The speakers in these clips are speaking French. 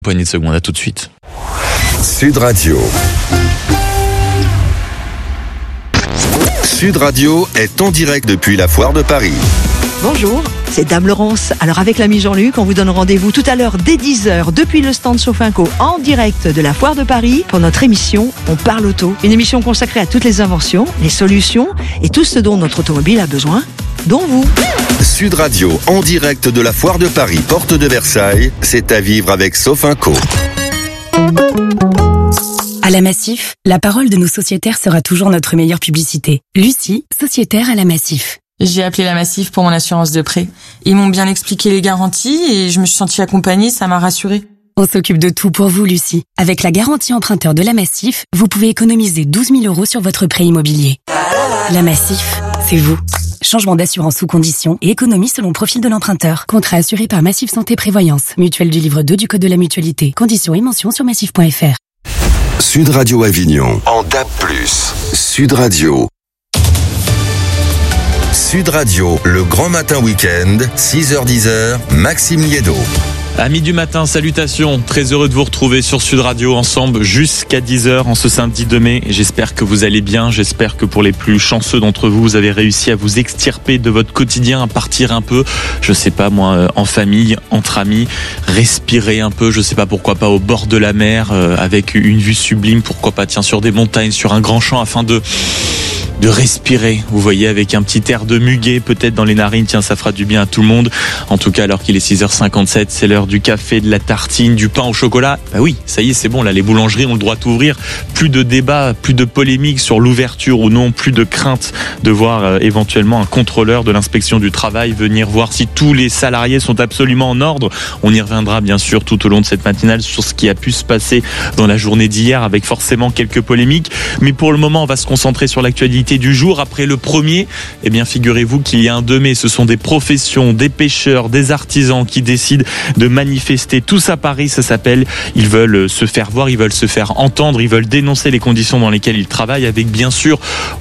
Poignée de secondes, à tout de suite. Sud Radio. Sud Radio est en direct depuis la Foire de Paris. Bonjour, c'est Dame Laurence. Alors avec l'ami Jean-Luc, on vous donne rendez-vous tout à l'heure dès 10h depuis le stand Sofinco en direct de la Foire de Paris pour notre émission On parle auto. Une émission consacrée à toutes les inventions, les solutions et tout ce dont notre automobile a besoin, dont vous. Sud Radio en direct de la Foire de Paris, porte de Versailles, c'est à vivre avec Sofinco. À la Massif, la parole de nos sociétaires sera toujours notre meilleure publicité. Lucie, sociétaire à la Massif. J'ai appelé la Massif pour mon assurance de prêt. Ils m'ont bien expliqué les garanties et je me suis sentie accompagnée, ça m'a rassurée. On s'occupe de tout pour vous, Lucie. Avec la garantie emprunteur de la Massif, vous pouvez économiser 12 000 € sur votre prêt immobilier. La Massif, c'est vous. Changement d'assurance sous conditions et économie selon profil de l'emprunteur. Contrat assuré par Massif Santé Prévoyance. Mutuelle du livre 2 du Code de la Mutualité. Conditions et mentions sur massif.fr. Sud Radio Avignon, en DAB+. Sud Radio. Sud Radio, le grand matin week-end, 6h-10h, Maxime Liédo. Amis du matin, salutations, très heureux de vous retrouver sur Sud Radio ensemble jusqu'à 10h en ce samedi 2 mai. J'espère que vous allez bien, j'espère que pour les plus chanceux d'entre vous, vous avez réussi à vous extirper de votre quotidien, à partir un peu, je sais pas moi, en famille, entre amis, respirer un peu, je sais pas pourquoi pas au bord de la mer, avec une vue sublime, pourquoi pas tiens sur des montagnes, sur un grand champ afin de respirer, vous voyez, avec un petit air de muguet peut-être dans les narines, tiens ça fera du bien à tout le monde. En tout cas alors qu'il est 6h57, c'est l'heure du café, de la tartine, du pain au chocolat. Bah oui, ça y est, c'est bon, là les boulangeries ont le droit d'ouvrir, plus de débat, plus de polémique sur l'ouverture ou non, plus de crainte de voir éventuellement un contrôleur de l'inspection du travail venir voir si tous les salariés sont absolument en ordre. On y reviendra bien sûr tout au long de cette matinale sur ce qui a pu se passer dans la journée d'hier avec forcément quelques polémiques, mais pour le moment on va se concentrer sur l'actualité du jour. Après le premier, eh bien figurez-vous qu'il y a un 2 mai, ce sont des professions, des pêcheurs, des artisans qui décident de manifester tous à Paris, ça s'appelle, ils veulent se faire voir, ils veulent se faire entendre, ils veulent dénoncer les conditions dans lesquelles ils travaillent avec bien sûr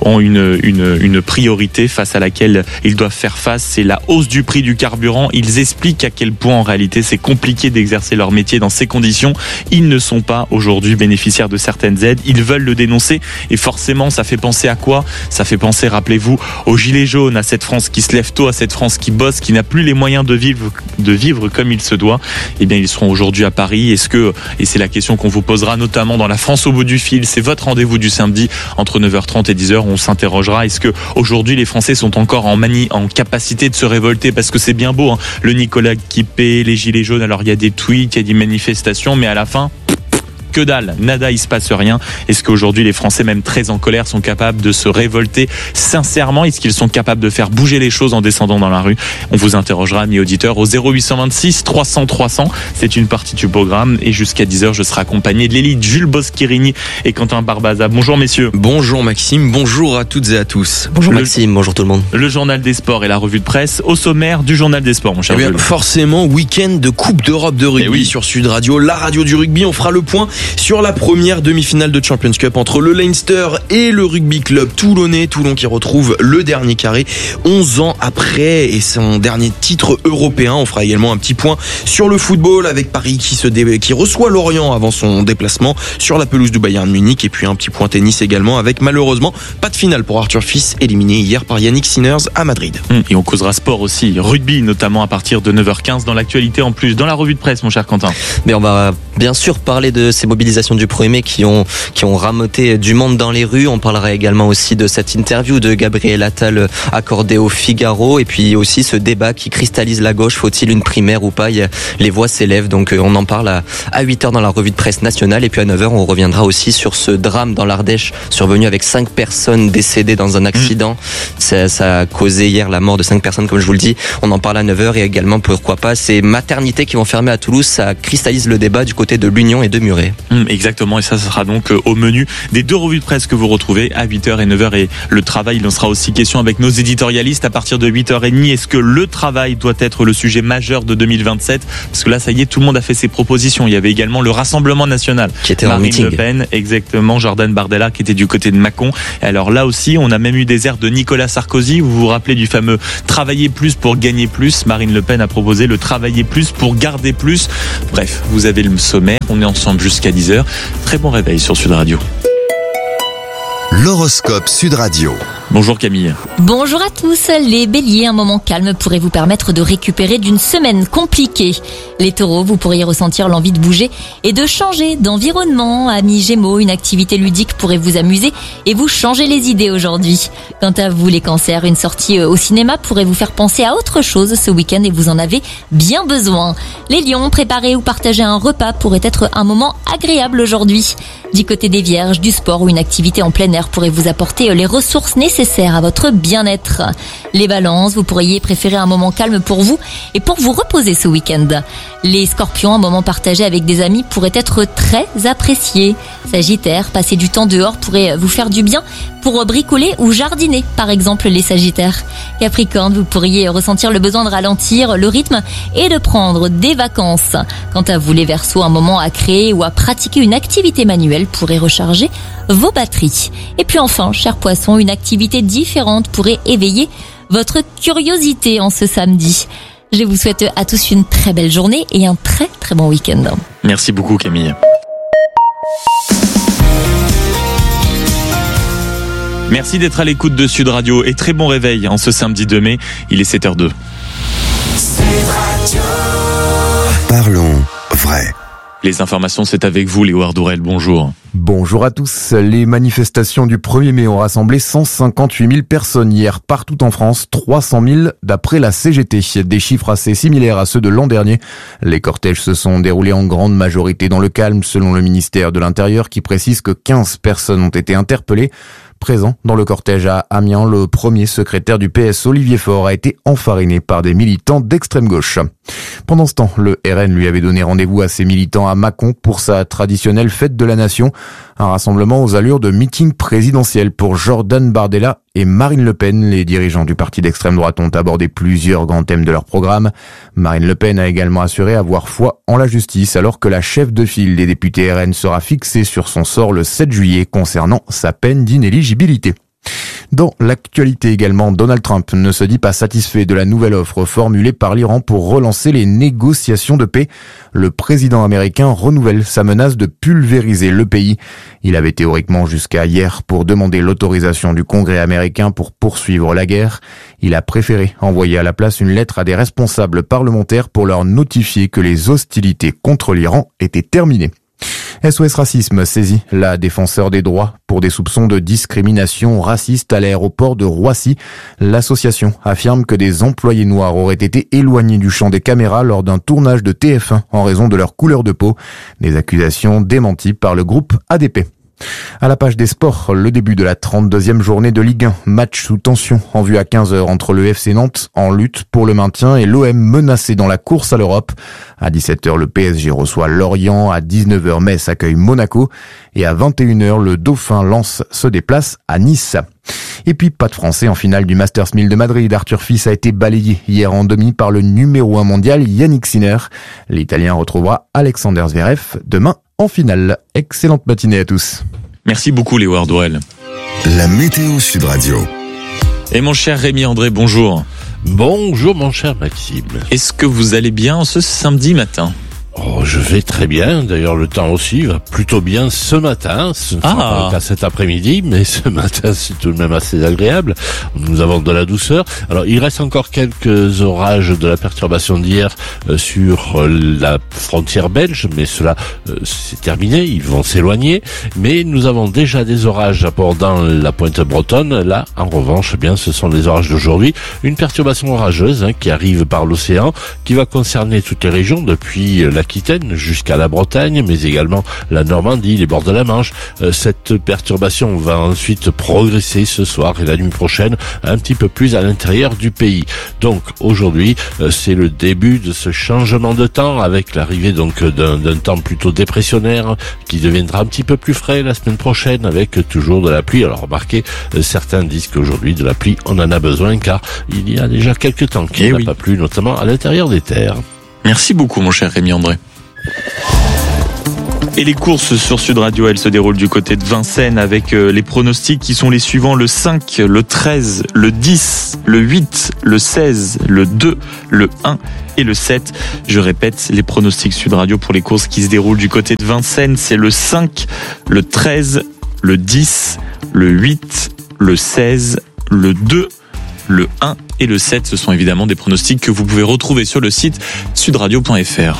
une priorité face à laquelle ils doivent faire face, c'est la hausse du prix du carburant. Ils expliquent à quel point en réalité c'est compliqué d'exercer leur métier dans ces conditions. Ils ne sont pas aujourd'hui bénéficiaires de certaines aides, ils veulent le dénoncer et forcément ça fait penser à quoi ? Ça fait penser, rappelez-vous, aux gilets jaunes, à cette France qui se lève tôt, à cette France qui bosse, qui n'a plus les moyens de vivre comme il se doit. Eh bien, ils seront aujourd'hui à Paris. Est-ce que, et c'est la question qu'on vous posera notamment dans la France au bout du fil, c'est votre rendez-vous du samedi entre 9h30 et 10h, on s'interrogera. Est-ce que aujourd'hui les Français sont encore en capacité de se révolter parce que c'est bien beau, hein, le Nicolas Quipé, les gilets jaunes, alors il y a des tweets, il y a des manifestations, mais à la fin, que dalle, nada, il se passe rien. Est-ce qu'aujourd'hui les Français, même très en colère, sont capables de se révolter sincèrement? Est-ce qu'ils sont capables de faire bouger les choses en descendant dans la rue? On vous interrogera, amis auditeurs, au 0826 300 300. C'est une partie du programme et jusqu'à 10h, je serai accompagné de l'élite Jules Boschierini et Quentin Barbaza. Bonjour messieurs. Bonjour Maxime, bonjour à toutes et à tous. Bonjour Maxime, bonjour tout le monde. Le journal des sports et la revue de presse au sommaire du journal des sports, mon cher Jules. Forcément, week-end de Coupe d'Europe de rugby sur Sud Radio, la radio du rugby. On fera le point sur la première demi-finale de Champions Cup entre le Leinster et le rugby club toulonnais. Toulon qui retrouve le dernier carré 11 ans après et son dernier titre européen. On fera également un petit point sur le football avec Paris qui reçoit Lorient avant son déplacement sur la pelouse du Bayern Munich. Et puis un petit point tennis également avec malheureusement pas de finale pour Arthur Fils, éliminé hier par Yannick Sinners à Madrid. Et on causera sport aussi, rugby notamment à partir de 9h15 dans l'actualité en plus, dans la revue de presse, mon cher Quentin. Mais on va bien sûr parler de ces mobilisations du 1er mai qui ont rameuté du monde dans les rues. On parlera également aussi de cette interview de Gabriel Attal accordée au Figaro et puis aussi ce débat qui cristallise la gauche. Faut-il une primaire ou pas? Les voix s'élèvent, donc on en parle à 8h dans la revue de presse nationale et puis à 9h on reviendra aussi sur ce drame dans l'Ardèche survenu avec 5 personnes décédées dans un accident. Ça a causé hier la mort de 5 personnes comme je vous le dis. On en parle à 9h et également pourquoi pas ces maternités qui vont fermer à Toulouse. Ça cristallise le débat du côté de l'Union et de Muret. Exactement, et ça sera donc au menu des 2 revues de presse que vous retrouvez à 8h et 9h. Et le travail, il en sera aussi question avec nos éditorialistes à partir de 8h30. Est-ce que le travail doit être le sujet majeur de 2027 ? Parce que là, ça y est, tout le monde a fait ses propositions. Il y avait également le Rassemblement national qui était Marine en meeting. Le Pen, exactement, Jordan Bardella qui était du côté de Macron. Alors là aussi, on a même eu des airs de Nicolas Sarkozy. Vous vous rappelez du fameux travailler plus pour gagner plus. Marine Le Pen a proposé le travailler plus pour garder plus. Bref, vous avez le sommaire. On est ensemble jusqu'à 10h. Très bon réveil sur Sud Radio. L'horoscope Sud Radio. Bonjour Camille. Bonjour à tous. Les béliers, un moment calme pourrait vous permettre de récupérer d'une semaine compliquée. Les taureaux, vous pourriez ressentir l'envie de bouger et de changer d'environnement. Amis gémeaux, une activité ludique pourrait vous amuser et vous changer les idées aujourd'hui. Quant à vous les cancers, une sortie au cinéma pourrait vous faire penser à autre chose ce week-end et vous en avez bien besoin. Les lions, préparer ou partager un repas pourrait être un moment agréable aujourd'hui. Du côté des vierges, du sport ou une activité en plein air pourrait vous apporter les ressources nécessaires à votre bien-être. Les balances, vous pourriez préférer un moment calme pour vous et pour vous reposer ce week-end. Les scorpions, un moment partagé avec des amis pourrait être très apprécié. Sagittaire, passer du temps dehors pourrait vous faire du bien pour bricoler ou jardiner, par exemple les sagittaires. Capricorne, vous pourriez ressentir le besoin de ralentir le rythme et de prendre des vacances. Quant à vous les verseaux, un moment à créer ou à pratiquer une activité manuelle pourrait recharger vos batteries. Et puis enfin, chers poissons, une activité différente pourrait éveiller votre curiosité en ce samedi. Je vous souhaite à tous une très belle journée et un très très bon week-end. Merci beaucoup Camille. Merci d'être à l'écoute de Sud Radio et très bon réveil en ce samedi 2 mai. Il est 7h02. Parlons vrai. Les informations, c'est avec vous, Léo Ardourel. Bonjour. Bonjour à tous. Les manifestations du 1er mai ont rassemblé 158 000 personnes hier partout en France, 300 000 d'après la CGT. Des chiffres assez similaires à ceux de l'an dernier. Les cortèges se sont déroulés en grande majorité dans le calme, selon le ministère de l'Intérieur qui précise que 15 personnes ont été interpellées. Présent dans le cortège à Amiens, le premier secrétaire du PS, Olivier Faure, a été enfariné par des militants d'extrême gauche. Pendant ce temps, le RN lui avait donné rendez-vous à ses militants à Mâcon pour sa traditionnelle fête de la nation. Un rassemblement aux allures de meeting présidentiel pour Jordan Bardella et Marine Le Pen. Les dirigeants du parti d'extrême droite ont abordé plusieurs grands thèmes de leur programme. Marine Le Pen a également assuré avoir foi en la justice alors que la chef de file des députés RN sera fixée sur son sort le 7 juillet concernant sa peine d'inéligibilité. Dans l'actualité également, Donald Trump ne se dit pas satisfait de la nouvelle offre formulée par l'Iran pour relancer les négociations de paix. Le président américain renouvelle sa menace de pulvériser le pays. Il avait théoriquement jusqu'à hier pour demander l'autorisation du Congrès américain pour poursuivre la guerre. Il a préféré envoyer à la place une lettre à des responsables parlementaires pour leur notifier que les hostilités contre l'Iran étaient terminées. SOS Racisme saisit la défenseur des droits pour des soupçons de discrimination raciste à l'aéroport de Roissy. L'association affirme que des employés noirs auraient été éloignés du champ des caméras lors d'un tournage de TF1 en raison de leur couleur de peau. Des accusations démenties par le groupe ADP. À la page des sports, le début de la 32e journée de Ligue 1. Match sous tension en vue à 15h entre le FC Nantes en lutte pour le maintien et l'OM menacé dans la course à l'Europe. À 17h, le PSG reçoit Lorient. À 19h, Metz accueille Monaco. Et à 21h, le Dauphin Lens se déplace à Nice. Et puis, pas de Français en finale du Masters 1000 de Madrid. Arthur Fils a été balayé hier en demi par le numéro 1 mondial Yannick Sinner. L'Italien retrouvera Alexander Zverev demain en finale. Excellente matinée à tous. Merci beaucoup Léo Ardourel. La météo Sud Radio. Et mon cher Rémi André, bonjour. Bonjour mon cher Maxime. Est-ce que vous allez bien ce samedi matin ? Oh, je vais très bien. D'ailleurs, le temps aussi va plutôt bien ce matin. Ce ne sera pas le cas cet après-midi, mais ce matin, c'est tout de même assez agréable. Nous avons de la douceur. Alors, il reste encore quelques orages de la perturbation d'hier sur la frontière belge, mais cela, c'est terminé. Ils vont s'éloigner. Mais nous avons déjà des orages abordant la pointe bretonne. Là, en revanche, eh bien, ce sont les orages d'aujourd'hui. Une perturbation orageuse qui arrive par l'océan, qui va concerner toutes les régions depuis la l'Aquitaine jusqu'à la Bretagne, mais également la Normandie, les bords de la Manche. Cette perturbation va ensuite progresser ce soir et la nuit prochaine un petit peu plus à l'intérieur du pays. Donc aujourd'hui, c'est le début de ce changement de temps avec l'arrivée donc d'un temps plutôt dépressionnaire qui deviendra un petit peu plus frais la semaine prochaine avec toujours de la pluie. Alors remarquez, certains disent qu'aujourd'hui de la pluie on en a besoin car il y a déjà quelques temps qu'il n'a pas plu, notamment à l'intérieur des terres. Merci beaucoup mon cher Rémi André. Et les courses sur Sud Radio, elles se déroulent du côté de Vincennes avec les pronostics qui sont les suivants: le 5, le 13, le 10, le 8, le 16, le 2, le 1 et le 7. Je répète, les pronostics Sud Radio pour les courses qui se déroulent du côté de Vincennes, c'est le 5, le 13, le 10, le 8, le 16, le 2, le 1 et le 7. Ce sont évidemment des pronostics que vous pouvez retrouver sur le site sudradio.fr.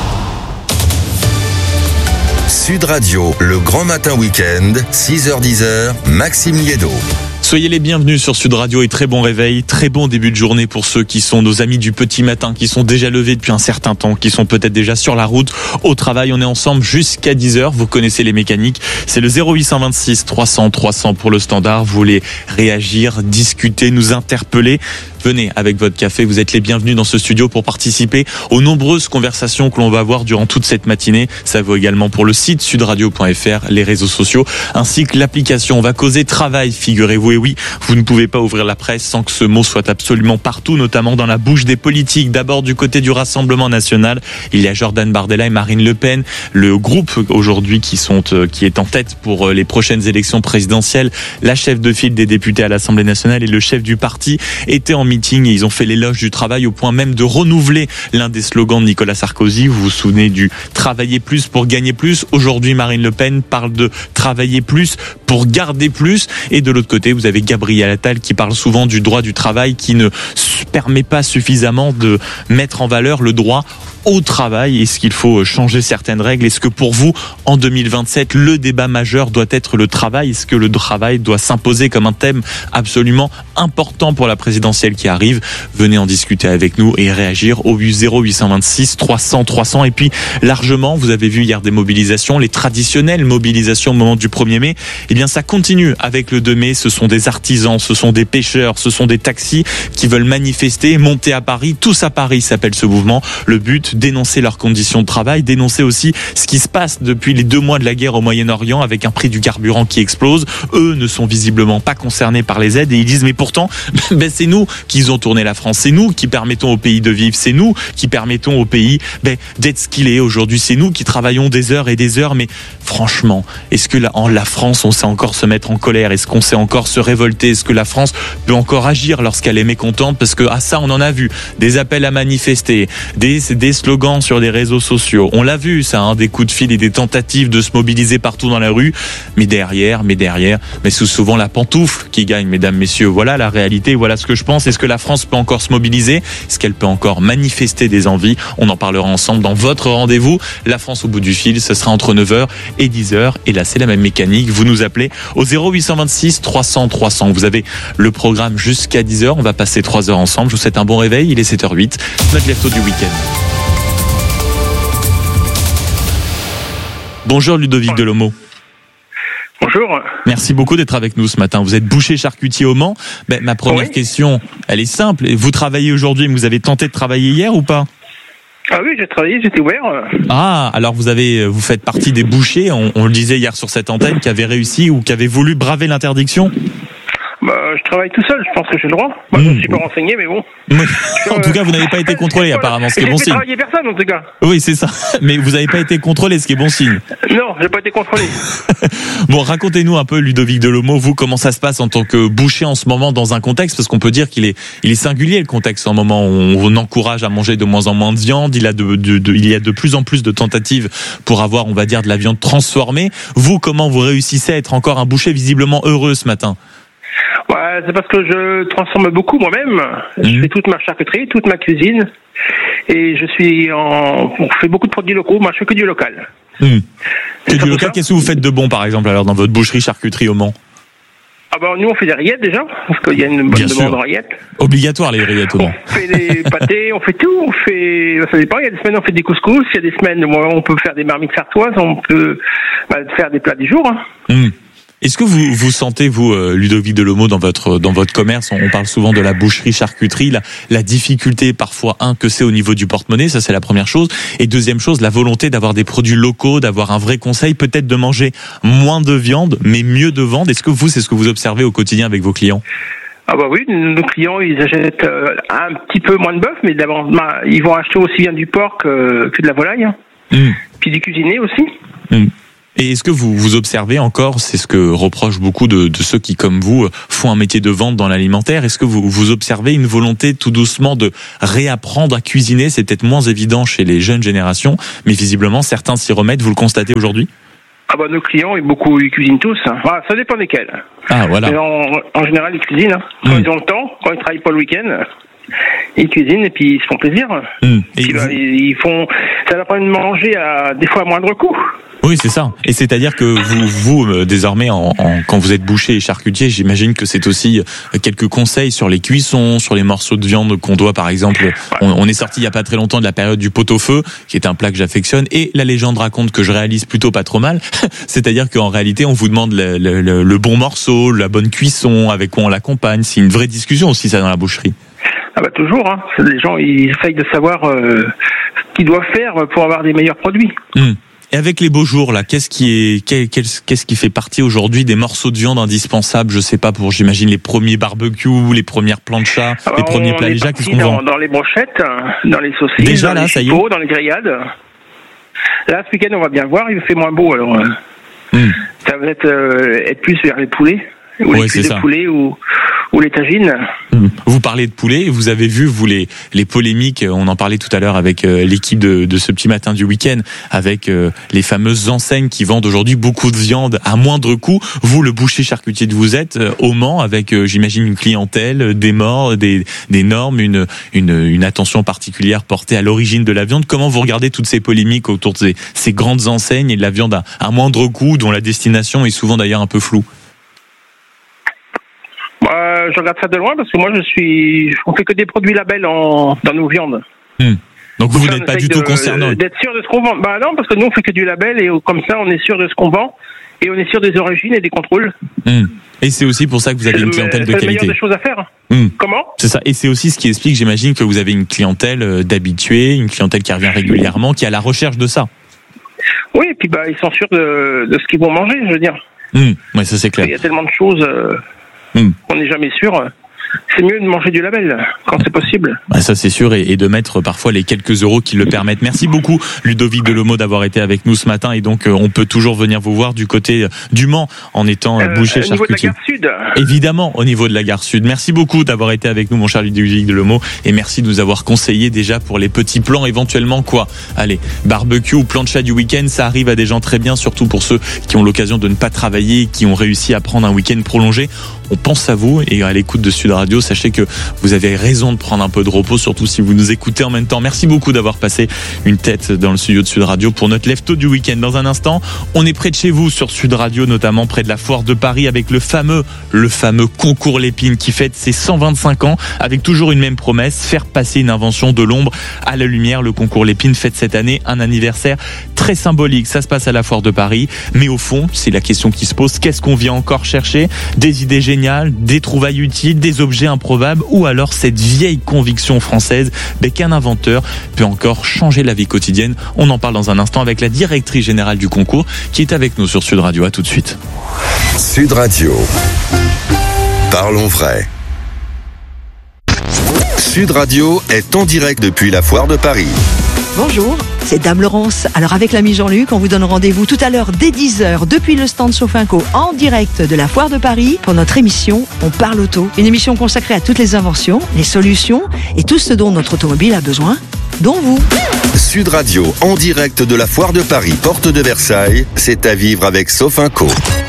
Sud Radio, le grand matin week-end, 6h-10h, Maxime Liédo. Soyez les bienvenus sur Sud Radio et très bon réveil, très bon début de journée pour ceux qui sont nos amis du petit matin, qui sont déjà levés depuis un certain temps, qui sont peut-être déjà sur la route au travail. On est ensemble jusqu'à 10h, vous connaissez les mécaniques. C'est le 0826 300 300 pour le standard. Vous voulez réagir, discuter, nous interpeller? Venez avec votre café, vous êtes les bienvenus dans ce studio pour participer aux nombreuses conversations que l'on va avoir durant toute cette matinée. Ça vaut également pour le site sudradio.fr, les réseaux sociaux, ainsi que l'application. On va causer travail, figurez-vous. Et oui, vous ne pouvez pas ouvrir la presse sans que ce mot soit absolument partout, notamment dans la bouche des politiques. D'abord du côté du Rassemblement national, il y a Jordan Bardella et Marine Le Pen, le groupe aujourd'hui qui est en tête pour les prochaines élections présidentielles. La chef de file des députés à l'Assemblée nationale et le chef du parti étaient en meeting et ils ont fait l'éloge du travail au point même de renouveler l'un des slogans de Nicolas Sarkozy. Vous vous souvenez du travailler plus pour gagner plus. Aujourd'hui, Marine Le Pen parle de travailler plus pour garder plus. Et de l'autre côté, vous avez Gabriel Attal qui parle souvent du droit du travail qui ne permet pas suffisamment de mettre en valeur le droit au travail. Est-ce qu'il faut changer certaines règles? Est-ce que pour vous, en 2027, le débat majeur doit être le travail? Est-ce que le travail doit s'imposer comme un thème absolument important pour la présidentielle qui arrive? Venez en discuter avec nous et réagir au 0826 300 300. Et puis, largement, vous avez vu hier des mobilisations, les traditionnelles mobilisations au moment du 1er mai. Eh bien, ça continue avec le 2 mai. Ce sont des artisans, ce sont des pêcheurs, ce sont des taxis qui veulent manifester, monter à Paris. Tous à Paris s'appelle ce mouvement. Le but, dénoncer leurs conditions de travail, dénoncer aussi ce qui se passe depuis les 2 mois de la guerre au Moyen-Orient avec un prix du carburant qui explose. Eux ne sont visiblement pas concernés par les aides et ils disent mais pourtant c'est nous qui ont tourné la France, c'est nous qui permettons au pays de vivre, c'est nous qui permettons au pays d'être ce qu'il est aujourd'hui, c'est nous qui travaillons des heures et des heures. Mais franchement, est-ce que en la France on sait encore se mettre en colère? Est-ce qu'on sait encore se révolter? Est-ce que la France peut encore agir lorsqu'elle est mécontente? Parce que ça on en a vu, des appels à manifester, des slogans sur des réseaux sociaux. On l'a vu, ça, des coups de fil et des tentatives de se mobiliser partout dans la rue. Mais derrière, c'est souvent la pantoufle qui gagne, mesdames, messieurs. Voilà la réalité, voilà ce que je pense. Est-ce que la France peut encore se mobiliser? Est-ce qu'elle peut encore manifester des envies? On en parlera ensemble dans votre rendez-vous. La France au bout du fil, ce sera entre 9h et 10h. Et là, c'est la même mécanique. Vous nous appelez au 0826 300 300. Vous avez le programme jusqu'à 10h. On va passer 3 heures ensemble. Je vous souhaite un bon réveil. Il est 7h08. Notre lève-tôt du week-end. Bonjour Ludovic Delomo. Bonjour. Merci beaucoup d'être avec nous ce matin. Vous êtes boucher charcutier au Mans. Ma première question, elle est simple. Vous travaillez aujourd'hui, mais vous avez tenté de travailler hier ou pas? Ah oui, j'ai travaillé, j'étais ouvert. Ah, alors vous faites partie des bouchers, on le disait hier sur cette antenne, qui avaient réussi ou qui avaient voulu braver l'interdiction? Je travaille tout seul, je pense que j'ai le droit. Moi, je ne suis pas renseigné, mais bon. En tout cas, vous n'avez pas été contrôlé, apparemment, ce qui est bon signe. J'ai travaillé personne, en tout cas. Oui, c'est ça. Mais vous n'avez pas été contrôlé, ce qui est bon signe. Non, j'ai pas été contrôlé. Bon, racontez-nous un peu, Ludovic Delomo, vous, comment ça se passe en tant que boucher en ce moment dans un contexte, parce qu'on peut dire qu'il est singulier, le contexte, en moment où on encourage à manger de moins en moins de viande, il y a de plus en plus de tentatives pour avoir, on va dire, de la viande transformée. Vous, comment vous réussissez à être encore un boucher visiblement heureux ce matin? Ouais, c'est parce que je transforme beaucoup moi-même. Je fais toute ma charcuterie, toute ma cuisine. Et on fait beaucoup de produits locaux. Moi, je fais que du local. Que du local, qu'est-ce que vous faites de bon, par exemple, alors, dans votre boucherie charcuterie au Mans? Nous on fait des rillettes déjà, parce qu'il y a une bonne demande en rillettes. Obligatoire les rillettes au moins. On fait des pâtés, on fait tout, ça dépend, il y a des semaines on fait des couscous, il y a des semaines où on peut faire des marmites sartoises, on peut faire des plats du jour. Est-ce que vous sentez, vous, Ludovic Delomo, dans votre commerce, on parle souvent de la boucherie-charcuterie, la difficulté parfois, que c'est au niveau du porte-monnaie, ça c'est la première chose, et deuxième chose, la volonté d'avoir des produits locaux, d'avoir un vrai conseil, peut-être de manger moins de viande, mais mieux de viande. Est-ce que c'est ce que vous observez au quotidien avec vos clients? Oui, nos clients, ils achètent un petit peu moins de bœuf, mais d'abord, ils vont acheter aussi bien du porc que de la volaille, puis du cuisiné aussi. Et est-ce que vous observez encore, c'est ce que reprochent beaucoup de ceux qui, comme vous, font un métier de vente dans l'alimentaire, est-ce que vous observez une volonté tout doucement de réapprendre à cuisiner? C'est peut-être moins évident chez les jeunes générations, mais visiblement certains s'y remettent, vous le constatez aujourd'hui? Nos clients, ils cuisinent tous. Ça dépend desquels. Voilà. Mais en général, ils cuisinent. Quand ils ont le temps, quand ils travaillent pas le week-end, ils cuisinent et puis ils se font plaisir. Ils font, ça leur permet de manger des fois à moindre coût. Oui, c'est ça. Et c'est-à-dire que vous désormais, quand vous êtes boucher et charcutier, j'imagine que c'est aussi quelques conseils sur les cuissons, sur les morceaux de viande qu'on doit, par exemple, on est sorti il y a pas très longtemps de la période du pot-au-feu, qui est un plat que j'affectionne, et la légende raconte que je réalise plutôt pas trop mal. C'est-à-dire qu'en réalité, on vous demande le bon morceau, la bonne cuisson, avec quoi on l'accompagne. C'est une vraie discussion aussi, ça, dans la boucherie. Toujours, Les gens, ils essayent de savoir ce qu'ils doivent faire pour avoir des meilleurs produits. Et avec les beaux jours, là, qu'est-ce qui fait partie aujourd'hui des morceaux de viande indispensables? Je sais pas, j'imagine les premiers barbecues, les premières planchas, les premiers plats légers, qu'est-ce qu'on vend? Dans les brochettes, dans les saucisses, déjà, dans là, les chipots, dans les grillades. Là, ce week-end, on va bien voir, il fait moins beau, alors ça va être plus vers les poulets, ou les cuisses de poulet, ou les tagines. Vous parlez de poulet, vous avez vu, vous, les polémiques, on en parlait tout à l'heure avec l'équipe de ce petit matin du week-end, avec les fameuses enseignes qui vendent aujourd'hui beaucoup de viande à moindre coût. Vous, le boucher charcutier que vous êtes, au Mans, avec, j'imagine, une clientèle, des normes, une attention particulière portée à l'origine de la viande. Comment vous regardez toutes ces polémiques autour de ces grandes enseignes et de la viande à moindre coût, dont la destination est souvent d'ailleurs un peu floue? Je regarde ça de loin parce que moi on fait que des produits labels dans nos viandes. Donc vous n'êtes pas du tout concerné. D'être sûr de ce qu'on vend. Non, parce que nous on fait que du label et comme ça on est sûr de ce qu'on vend et on est sûr des origines et des contrôles. Et c'est aussi pour ça que vous avez une clientèle de qualité. C'est la meilleure des choses à faire. Comment? C'est ça. Et c'est aussi ce qui explique, j'imagine, que vous avez une clientèle d'habitués, une clientèle qui revient régulièrement, qui est à la recherche de ça. Oui, et puis ils sont sûrs de ce qu'ils vont manger, je veux dire. Ouais, ça c'est clair. Il y a tellement de choses. On n'est jamais sûr. C'est mieux de manger du label quand c'est possible. Ça c'est sûr, et de mettre parfois les quelques euros qui le permettent. Merci beaucoup Ludovic Delomo d'avoir été avec nous ce matin, et donc on peut toujours venir vous voir du côté du Mans en étant boucher charcutier. Au niveau de la gare Sud. Évidemment, au niveau de la gare Sud. Merci beaucoup d'avoir été avec nous, mon cher Ludovic Delomo, et merci de nous avoir conseillé déjà pour les petits plans, éventuellement allez, barbecue ou plancha du week-end, ça arrive à des gens très bien, surtout pour ceux qui ont l'occasion de ne pas travailler, qui ont réussi à prendre un week-end prolongé. On pense à vous, et à l'écoute de Sud Radio, sachez que vous avez raison de prendre un peu de repos, surtout si vous nous écoutez en même temps. Merci beaucoup d'avoir passé une tête dans le studio de Sud Radio pour notre lève-tôt du week-end. Dans un instant, on est près de chez vous sur Sud Radio, notamment près de la Foire de Paris, avec le fameux concours Lépine qui fête ses 125 ans, avec toujours une même promesse, faire passer une invention de l'ombre à la lumière. Le concours Lépine fête cette année un anniversaire très symbolique. Ça se passe à la Foire de Paris, mais au fond, c'est la question qui se pose. Qu'est-ce qu'on vient encore chercher? Des idées géniales, des trouvailles utiles, des objets improbables, ou alors cette vieille conviction française qu'un inventeur peut encore changer la vie quotidienne? On en parle dans un instant avec la directrice générale du concours qui est avec nous sur Sud Radio. À tout de suite. Sud Radio. Parlons vrai. Sud Radio est en direct depuis la Foire de Paris. Bonjour, c'est Dame Laurence. Alors avec l'ami Jean-Luc, on vous donne rendez-vous tout à l'heure dès 10h depuis le stand Sofinco en direct de la Foire de Paris pour notre émission On parle auto. Une émission consacrée à toutes les inventions, les solutions et tout ce dont notre automobile a besoin, dont vous. Sud Radio en direct de la Foire de Paris, porte de Versailles, c'est à vivre avec Sofinco.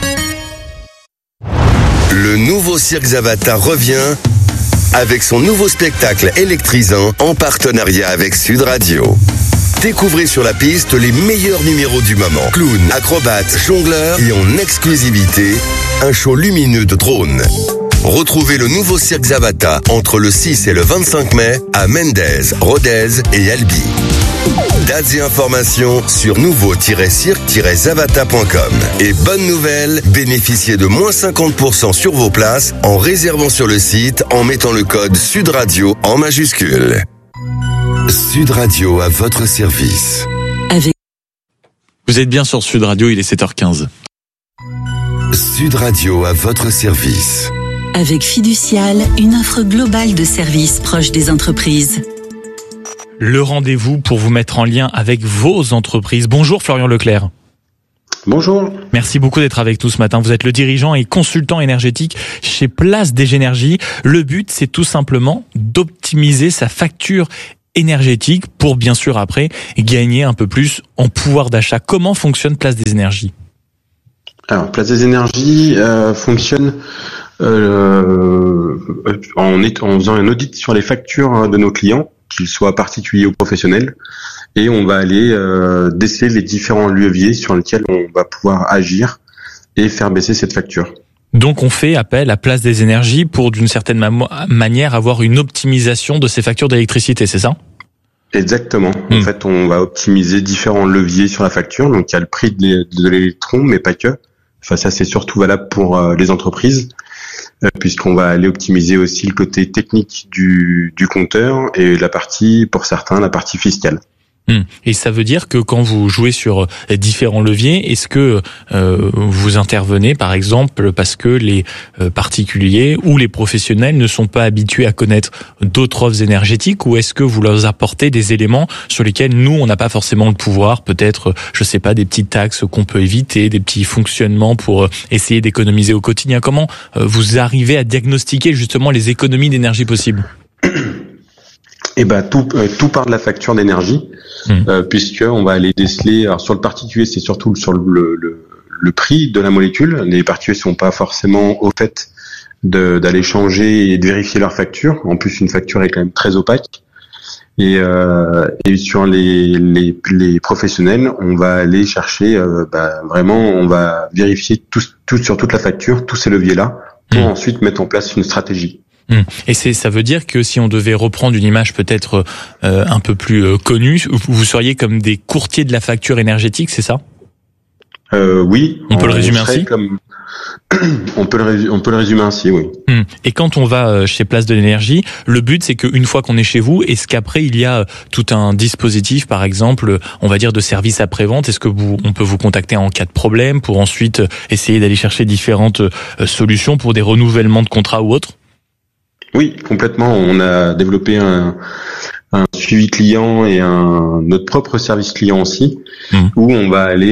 Le nouveau Cirque Zavata revient avec son nouveau spectacle électrisant en partenariat avec Sud Radio. Découvrez sur la piste les meilleurs numéros du moment. Clown, acrobates, jongleurs et en exclusivité, un show lumineux de drones. Retrouvez le nouveau Cirque Zavata entre le 6 et le 25 mai à Mendez, Rodez et Albi. Dates et informations sur nouveau-cirque-zavata.com. Et bonne nouvelle, bénéficiez de moins 50% sur vos places en réservant sur le site en mettant le code Sud Radio en majuscule. Sud Radio à votre service. Vous êtes bien sur Sud Radio, il est 7h15. Sud Radio à votre service. Avec Fiducial, une offre globale de services proches des entreprises. Le rendez-vous pour vous mettre en lien avec vos entreprises. Bonjour Florian Leclerc. Bonjour. Merci beaucoup d'être avec nous ce matin. Vous êtes le dirigeant et consultant énergétique chez Place des Énergies. Le but, c'est tout simplement d'optimiser sa facture énergétique pour bien sûr après gagner un peu plus en pouvoir d'achat. Comment fonctionne Place des Énergies ? Alors, Place des Énergies fonctionne en faisant un audit sur les factures de nos clients, qu'ils soient particuliers ou professionnels, et on va aller déceler les différents leviers sur lesquels on va pouvoir agir et faire baisser cette facture. Donc on fait appel à Place des Énergies pour d'une certaine manière avoir une optimisation de ces factures d'électricité, c'est ça ? Exactement. En fait, on va optimiser différents leviers sur la facture. Donc il y a le prix de l'électron, mais pas que. Enfin, ça c'est surtout valable pour les entreprises, puisqu'on va aller optimiser aussi le côté technique du compteur et pour certains, la partie fiscale. Et ça veut dire que quand vous jouez sur différents leviers, est-ce que vous intervenez par exemple parce que les particuliers ou les professionnels ne sont pas habitués à connaître d'autres offres énergétiques, ou est-ce que vous leur apportez des éléments sur lesquels nous on n'a pas forcément le pouvoir, peut-être je sais pas, des petites taxes qu'on peut éviter, des petits fonctionnements pour essayer d'économiser au quotidien? Comment vous arrivez à diagnostiquer justement les économies d'énergie possibles? Eh ben tout part de la facture d'énergie, puisque on va aller déceler. Alors sur le particulier, c'est surtout sur le prix de la molécule. Les particuliers sont pas forcément au fait d'aller changer et de vérifier leur facture. En plus, une facture est quand même très opaque. Et sur les professionnels, on va aller chercher vraiment, on va vérifier tout sur toute la facture, tous ces leviers-là, pour ensuite mettre en place une stratégie. Et ça veut dire que si on devait reprendre une image peut-être un peu plus connue, vous seriez comme des courtiers de la facture énergétique, c'est ça? Oui. On peut le résumer ainsi? On peut le résumer ainsi, oui. Et quand on va chez Place de l'Énergie, le but c'est qu'une fois qu'on est chez vous, est-ce qu'après il y a tout un dispositif, par exemple, on va dire de service après-vente? Est-ce que on peut vous contacter en cas de problème pour ensuite essayer d'aller chercher différentes solutions pour des renouvellements de contrats ou autres? Oui, complètement. On a développé un suivi client et notre propre service client aussi, où on va aller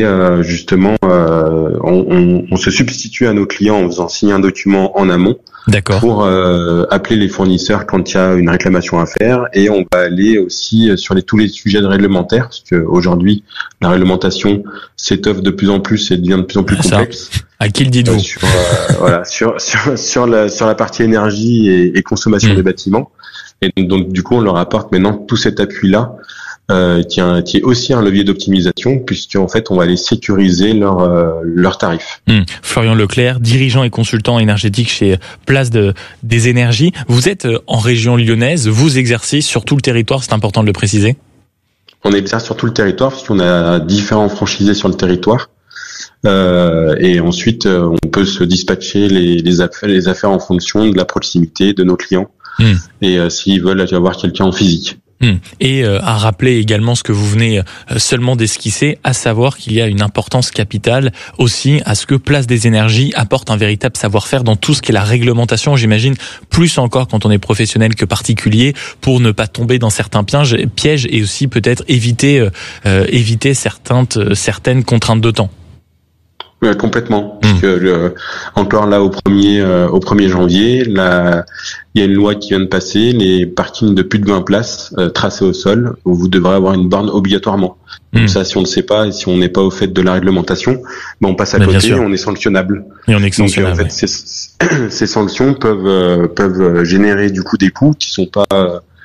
on se substitue à nos clients en faisant signer un document en amont. D'accord. Pour appeler les fournisseurs quand il y a une réclamation à faire, et on va aller aussi sur tous les sujets réglementaires, parce que aujourd'hui la réglementation s'étoffe de plus en plus et devient de plus en plus complexe. À qui le dites-vous? Sur la partie énergie et consommation des bâtiments. Et donc du coup on leur apporte maintenant tout cet appui-là, qui est aussi un levier d'optimisation, puisqu'en fait on va aller sécuriser leurs tarifs. Florian Leclerc, dirigeant et consultant énergétique chez Place des Énergies. Vous êtes en région lyonnaise, vous exercez sur tout le territoire, c'est important de le préciser? On exerce sur tout le territoire, puisqu'on a différents franchisés sur le territoire. Et ensuite on peut se dispatcher les affaires en fonction de la proximité de nos clients, et s'ils veulent avoir quelqu'un en physique. Et à rappeler également ce que vous venez seulement d'esquisser, à savoir qu'il y a une importance capitale aussi à ce que Place des Énergies apporte un véritable savoir-faire dans tout ce qui est la réglementation, j'imagine, plus encore quand on est professionnel que particulier, pour ne pas tomber dans certains pièges et aussi peut-être éviter certaines contraintes de temps. Oui, complètement. Parce que encore là au 1er janvier, il y a une loi qui vient de passer, les parkings de plus de 20 places tracés au sol, où vous devrez avoir une borne obligatoirement. Donc ça, si on ne sait pas et si on n'est pas au fait de la réglementation, on passe à côté et on est sanctionnable. Et on est sanctionnable. Donc en fait, ces sanctions peuvent générer du coup des coûts qui sont pas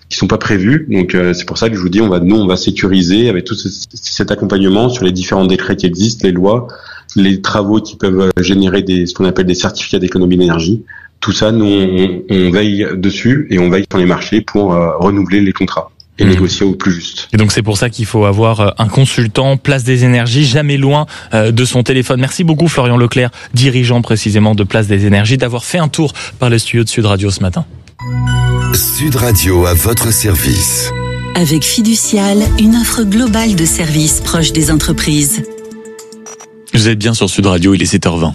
sont pas prévus. Donc c'est pour ça que je vous dis, on va sécuriser avec tout cet accompagnement sur les différents décrets qui existent, les lois, les travaux qui peuvent générer ce qu'on appelle des certificats d'économie d'énergie. Tout ça, nous, on veille dessus et on veille sur les marchés pour renouveler les contrats et négocier au plus juste. Et donc c'est pour ça qu'il faut avoir un consultant, Place des Énergies, jamais loin de son téléphone. Merci beaucoup Florian Leclerc, dirigeant précisément de Place des Énergies, d'avoir fait un tour par le studio de Sud Radio ce matin. Sud Radio à votre service. Avec Fiducial, une offre globale de services proches des entreprises. Vous êtes bien sur Sud Radio, il est 7h20.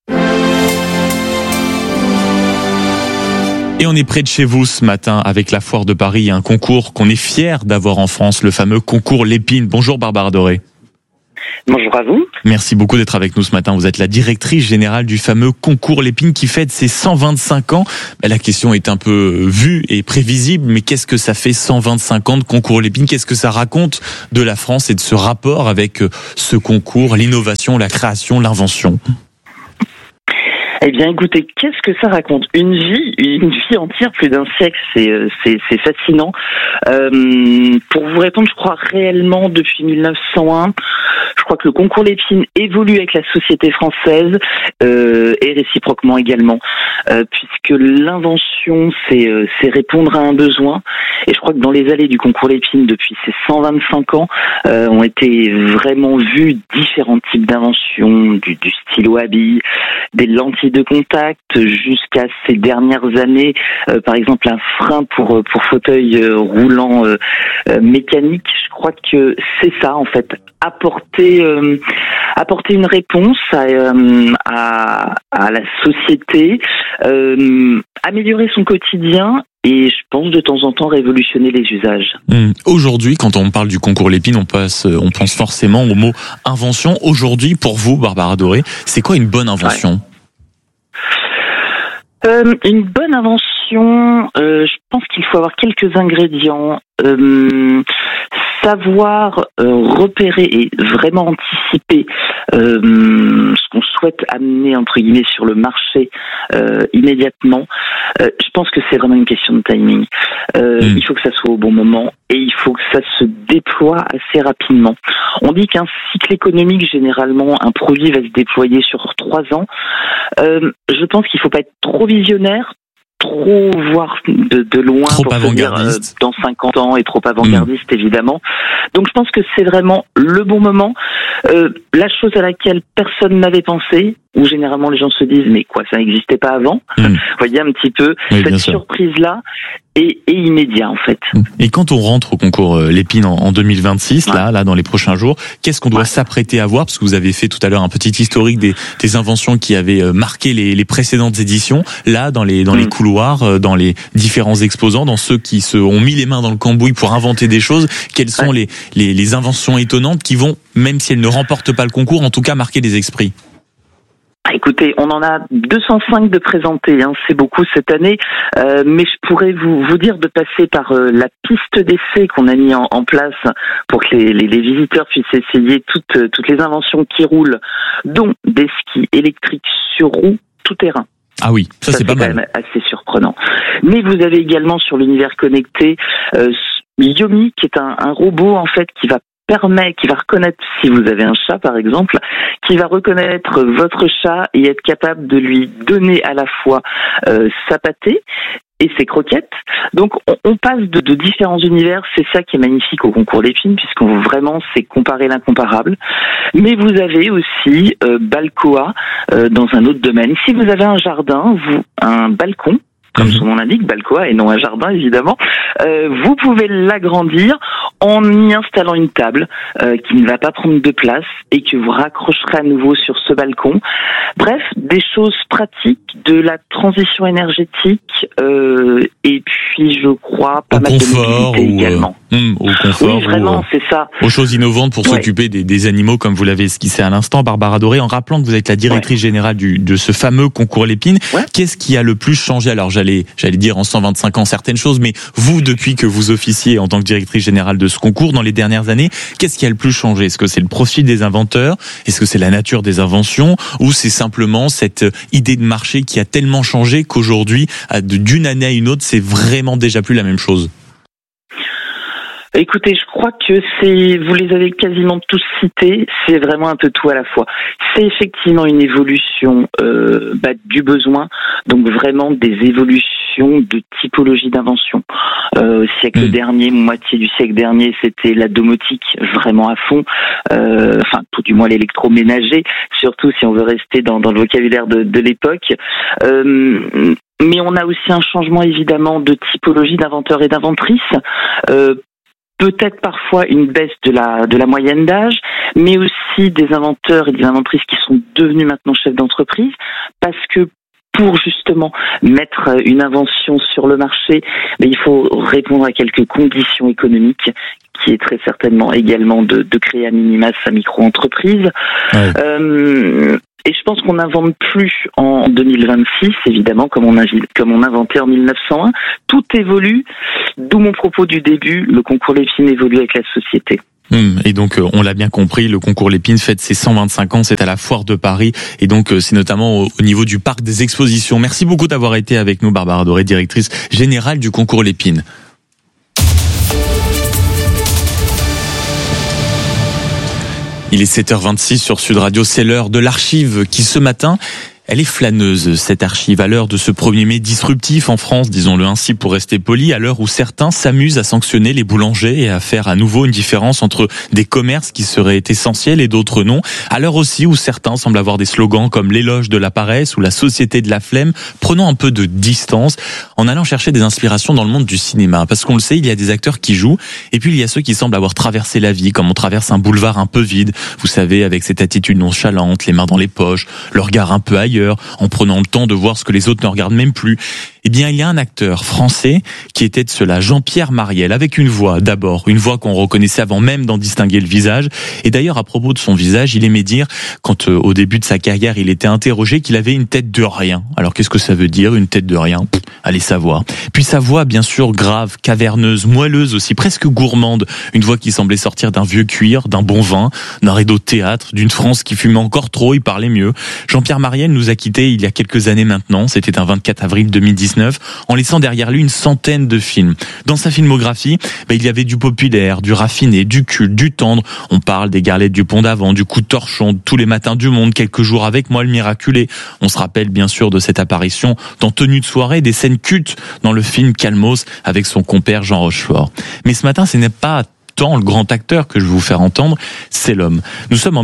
Et on est près de chez vous ce matin avec la Foire de Paris, un concours qu'on est fier d'avoir en France, le fameux concours Lépine. Bonjour Barbara Doré. Bonjour à vous. Merci beaucoup d'être avec nous ce matin. Vous êtes la directrice générale du fameux concours Lépine qui fête ses 125 ans. La question est un peu vue et prévisible, mais qu'est-ce que ça fait 125 ans de concours Lépine ? Qu'est-ce que ça raconte de la France et de ce rapport avec ce concours, l'innovation, la création, l'invention ? Eh bien, écoutez, qu'est-ce que ça raconte ? Une vie entière, plus d'un siècle, c'est fascinant. Pour vous répondre, je crois réellement depuis 1901, je crois que le concours Lépine évolue avec la société française et réciproquement également, puisque l'invention, c'est répondre à un besoin. Et je crois que dans les allées du concours Lépine, depuis ces 125 ans, ont été vraiment vus différents types d'inventions, du stylo à billes, des lentilles de contact, jusqu'à ces dernières années, par exemple un frein pour fauteuil roulant mécanique. Je crois que c'est ça en fait, apporter une réponse à la société, améliorer son quotidien. Et je pense de temps en temps révolutionner les usages. Aujourd'hui, quand on parle du concours Lépine, on pense forcément au mot invention. Aujourd'hui, pour vous, Barbara Doré, c'est quoi une bonne invention ? Une bonne invention, je pense qu'il faut avoir quelques ingrédients. Savoir repérer et vraiment anticiper ce qu'on souhaite amener entre guillemets sur le marché immédiatement. Je pense que c'est vraiment une question de timing. Il faut que ça soit au bon moment et il faut que ça se déploie assez rapidement. On dit qu'un cycle économique, généralement, un produit va se déployer sur 3 ans. Je pense qu'il ne faut pas être trop visionnaire, trop voir de loin trop pour se dire dans 50 ans et trop avant-gardiste évidemment. Donc je pense que c'est vraiment le bon moment. La chose à laquelle personne n'avait pensé, où généralement les gens se disent mais quoi, ça n'existait pas avant. Vous voyez un petit peu cette surprise-là est immédiat en fait. Et quand on rentre au concours Lépine en 2026, là dans les prochains jours, qu'est-ce qu'on doit s'apprêter à voir ? Parce que vous avez fait tout à l'heure un petit historique des inventions qui avaient marqué les précédentes éditions. Là, dans les couloirs, dans les différents exposants, dans ceux qui se ont mis les mains dans le cambouis pour inventer des choses, quelles sont les inventions étonnantes qui vont, même si elles ne remportent pas le concours, en tout cas marquer les esprits ? Écoutez, on en a 205 de présentés, c'est beaucoup cette année, mais je pourrais vous dire de passer par la piste d'essai qu'on a mis en place pour que les visiteurs puissent essayer toutes les inventions qui roulent, dont des skis électriques sur roues tout terrain. Ah oui, ça c'est pas mal. Quand même assez surprenant. Mais vous avez également sur l'univers connecté Yomi, qui est un robot en fait qui va reconnaître, si vous avez un chat par exemple, qui va reconnaître votre chat et être capable de lui donner à la fois sa pâtée et ses croquettes. Donc on passe de différents univers, c'est ça qui est magnifique au concours Lépine, puisqu'on vraiment c'est comparer l'incomparable. Mais vous avez aussi Balcoa dans un autre domaine. Si vous avez un jardin, un balcon, comme son nom l'indique, Balcoa, et non un jardin évidemment, vous pouvez l'agrandir en y installant une table qui ne va pas prendre de place et que vous raccrocherez à nouveau sur ce balcon. Bref, des choses pratiques, de la transition énergétique et puis je crois pas mal de mobilité également. Au confort, oui, vraiment, c'est ça. Aux choses innovantes pour s'occuper des animaux, comme vous l'avez esquissé à l'instant, Barbara Doré, en rappelant que vous êtes la directrice générale de ce fameux concours Lépine. Qu'est-ce qui a le plus changé ? Alors j'allais dire en 125 ans certaines choses, mais vous, depuis que vous officiez en tant que directrice générale de ce concours dans les dernières années, qu'est-ce qui a le plus changé ? Est-ce que c'est le profil des inventeurs ? Est-ce que c'est la nature des inventions ? Ou c'est simplement cette idée de marché qui a tellement changé qu'aujourd'hui, d'une année à une autre, c'est vraiment déjà plus la même chose ? Écoutez, je crois que vous les avez quasiment tous cités, c'est vraiment un peu tout à la fois. C'est effectivement une évolution du besoin, donc vraiment des évolutions de typologie d'invention. Au siècle dernier, moitié du siècle dernier, c'était la domotique vraiment à fond, tout du moins l'électroménager, surtout si on veut rester dans le vocabulaire de l'époque. Mais on a aussi un changement évidemment de typologie d'inventeurs et d'inventrices. Peut-être parfois une baisse de la moyenne d'âge, mais aussi des inventeurs et des inventrices qui sont devenus maintenant chefs d'entreprise, parce que pour justement mettre une invention sur le marché, il faut répondre à quelques conditions économiques, qui est très certainement également de créer à minima sa micro-entreprise. Ouais. Et je pense qu'on n'invente plus en 2026, évidemment, comme on inventait en 1901. Tout évolue, d'où mon propos du début, le concours Lépine évolue avec la société. Et donc, on l'a bien compris, le concours Lépine fête ses 125 ans, c'est à la Foire de Paris, et donc c'est notamment au niveau du parc des expositions. Merci beaucoup d'avoir été avec nous, Barbara Doré, directrice générale du concours Lépine. Il est 7h26 sur Sud Radio, c'est l'heure de l'archive qui ce matin, elle est flâneuse, cette archive, à l'heure de ce 1er mai disruptif en France, disons-le ainsi pour rester poli, à l'heure où certains s'amusent à sanctionner les boulangers et à faire à nouveau une différence entre des commerces qui seraient essentiels et d'autres non, à l'heure aussi où certains semblent avoir des slogans comme l'éloge de la paresse ou la société de la flemme, prenons un peu de distance en allant chercher des inspirations dans le monde du cinéma, parce qu'on le sait, il y a des acteurs qui jouent, et puis il y a ceux qui semblent avoir traversé la vie, comme on traverse un boulevard un peu vide, vous savez, avec cette attitude nonchalante, les mains dans les poches, le regard un peu ailleurs, en prenant le temps de voir ce que les autres ne regardent même plus. Eh bien, il y a un acteur français qui était de cela, Jean-Pierre Mariel, avec une voix d'abord, une voix qu'on reconnaissait avant même d'en distinguer le visage. Et d'ailleurs, à propos de son visage, il aimait dire, quand au début de sa carrière, il était interrogé, qu'il avait une tête de rien. Alors, qu'est-ce que ça veut dire, une tête de rien ? Allez savoir. Puis sa voix, bien sûr, grave, caverneuse, moelleuse aussi, presque gourmande. Une voix qui semblait sortir d'un vieux cuir, d'un bon vin, d'un rideau de théâtre, d'une France qui fumait encore trop, il parlait mieux. Jean-Pierre Mariel nous a quittés il y a quelques années maintenant, c'était un 24 avril 2019, en laissant derrière lui une centaine de films. Dans sa filmographie, il y avait du populaire, du raffiné, du culte, du tendre. On parle des Galettes du Pont d'Avant, du Coup de torchon, de Tous les matins du monde, Quelques jours avec moi, Le miraculé. On se rappelle bien sûr de cette apparition dans Tenue de soirée, des scènes cultes dans le film Calmos avec son compère Jean Rochefort. Mais ce matin, ce n'est pas tant le grand acteur que je vais vous faire entendre, c'est l'homme. Nous sommes en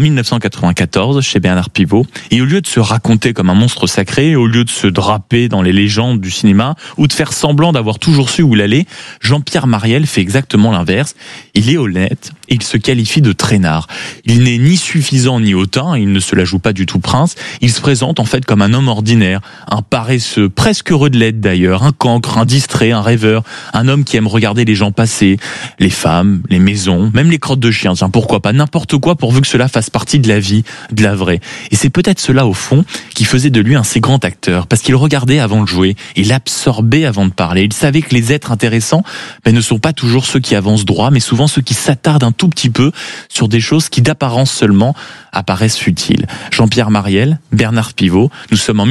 1994 chez Bernard Pivot, et au lieu de se raconter comme un monstre sacré, au lieu de se draper dans les légendes du cinéma ou de faire semblant d'avoir toujours su où il allait, Jean-Pierre Mariel fait exactement l'inverse. Il est honnête et il se qualifie de traînard. Il n'est ni suffisant ni hautain, il ne se la joue pas du tout prince, il se présente en fait comme un homme ordinaire, un paresseux, presque heureux de l'être d'ailleurs, un cancre, un distrait, un rêveur, un homme qui aime regarder les gens passer, les femmes, les maisons, même les crottes de chiens, tiens, pourquoi pas, n'importe quoi pourvu que cela fasse partie de la vie, de la vraie. Et c'est peut-être cela au fond qui faisait de lui un si grand acteur, parce qu'il regardait avant de jouer, il absorbait avant de parler, il savait que les êtres intéressants ne sont pas toujours ceux qui avancent droit, mais souvent ceux qui s'attardent un tout petit peu sur des choses qui d'apparence seulement apparaissent futiles. Jean-Pierre Mariel, Bernard Pivot, nous sommes en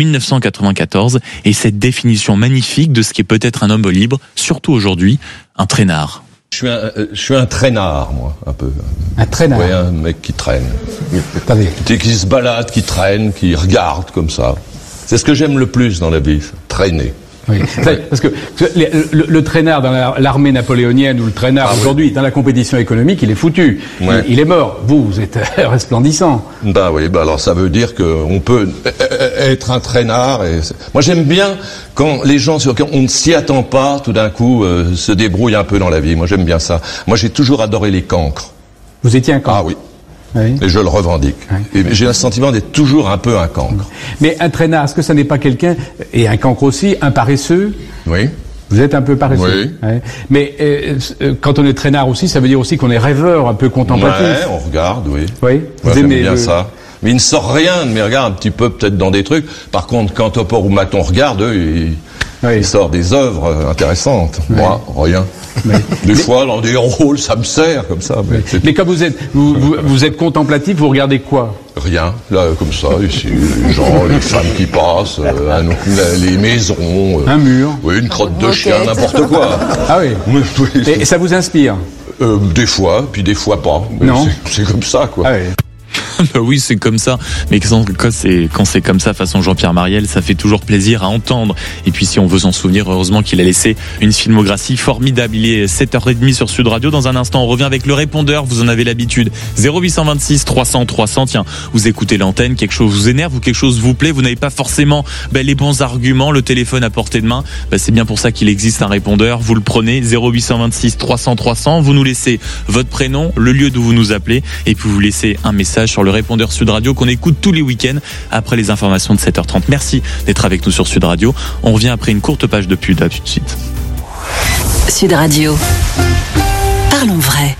1994, et cette définition magnifique de ce qui est peut-être un homme libre, surtout aujourd'hui, un traînard. Je suis un traînard, moi, un peu. Un traînard? Oui, un mec qui traîne. Attendez. Qui se balade, qui traîne, qui regarde comme ça. C'est ce que j'aime le plus dans la vie, traîner. Oui, parce que le traînard dans l'armée napoléonienne ou le traînard aujourd'hui dans la compétition économique, il est foutu. Ouais. Il est mort. Vous êtes resplendissant. Oui, alors ça veut dire qu'on peut être un traînard. Moi j'aime bien quand les gens sur lesquels on ne s'y attend pas, tout d'un coup, se débrouillent un peu dans la vie. Moi j'aime bien ça. Moi j'ai toujours adoré les cancres. Vous étiez un cancre? Ah oui. Oui. Et je le revendique. Oui. Et j'ai le sentiment d'être toujours un peu un cancre. Mais un traînard, est-ce que ça n'est pas quelqu'un, et un cancre aussi, un paresseux? Oui. Vous êtes un peu paresseux. Oui. Oui. Mais quand on est traînard aussi, ça veut dire aussi qu'on est rêveur, un peu contemplatif. Ouais, on regarde, oui. Oui. Vous aimez bien ça. Mais il ne sort rien de mes regards, un petit peu peut-être dans des trucs. Par contre, quand Topor ou Maton regardent, eux, il sort des œuvres intéressantes. Oui. Moi, rien. Oui. Des fois, dans des rôles, ça me sert comme ça. Mais quand vous êtes contemplatif, vous regardez quoi? Rien, là, comme ça, ici, les gens, les femmes qui passent, les maisons. Un mur. Oui, une crotte de chien, n'importe quoi. Ah oui. Et ça vous inspire? Des fois, puis des fois pas. Non. C'est comme ça, quoi. Ah ouais. Bah oui, c'est comme ça. Mais quand c'est comme ça, façon Jean-Pierre Mariel, ça fait toujours plaisir à entendre. Et puis si on veut s'en souvenir, heureusement qu'il a laissé une filmographie formidable. Il est 7h30 sur Sud Radio. Dans un instant, on revient avec le répondeur. Vous en avez l'habitude. 0826 300 300. Tiens, vous écoutez l'antenne, quelque chose vous énerve ou quelque chose vous plaît. Vous n'avez pas forcément les bons arguments, le téléphone à portée de main. C'est bien pour ça qu'il existe un répondeur. Vous le prenez, 0826 300 300. Vous nous laissez votre prénom, le lieu d'où vous nous appelez, et puis vous laissez un message sur le répondeur Sud Radio qu'on écoute tous les week-ends après les informations de 7h30. Merci d'être avec nous sur Sud Radio. On revient après une courte page de pub. À tout de suite. Sud Radio. Parlons vrai.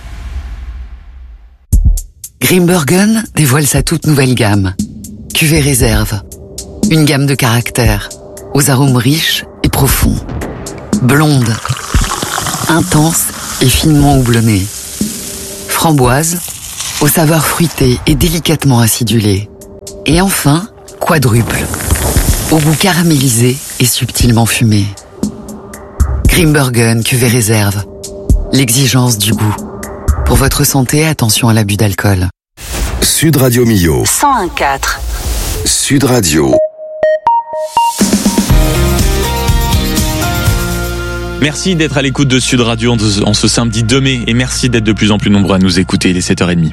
Grimbergen dévoile sa toute nouvelle gamme. Cuvée réserve. Une gamme de caractères, aux arômes riches et profonds. Blonde, intense et finement houblonnée. Framboise, aux saveurs fruitées et délicatement acidulées. Et enfin, quadruple, au goût caramélisé et subtilement fumé. Grimbergen cuvée réserve. L'exigence du goût. Pour votre santé, attention à l'abus d'alcool. Sud Radio Millau. 101.4. Sud Radio. Merci d'être à l'écoute de Sud Radio en ce samedi 2 mai et merci d'être de plus en plus nombreux à nous écouter. Il est 7h30.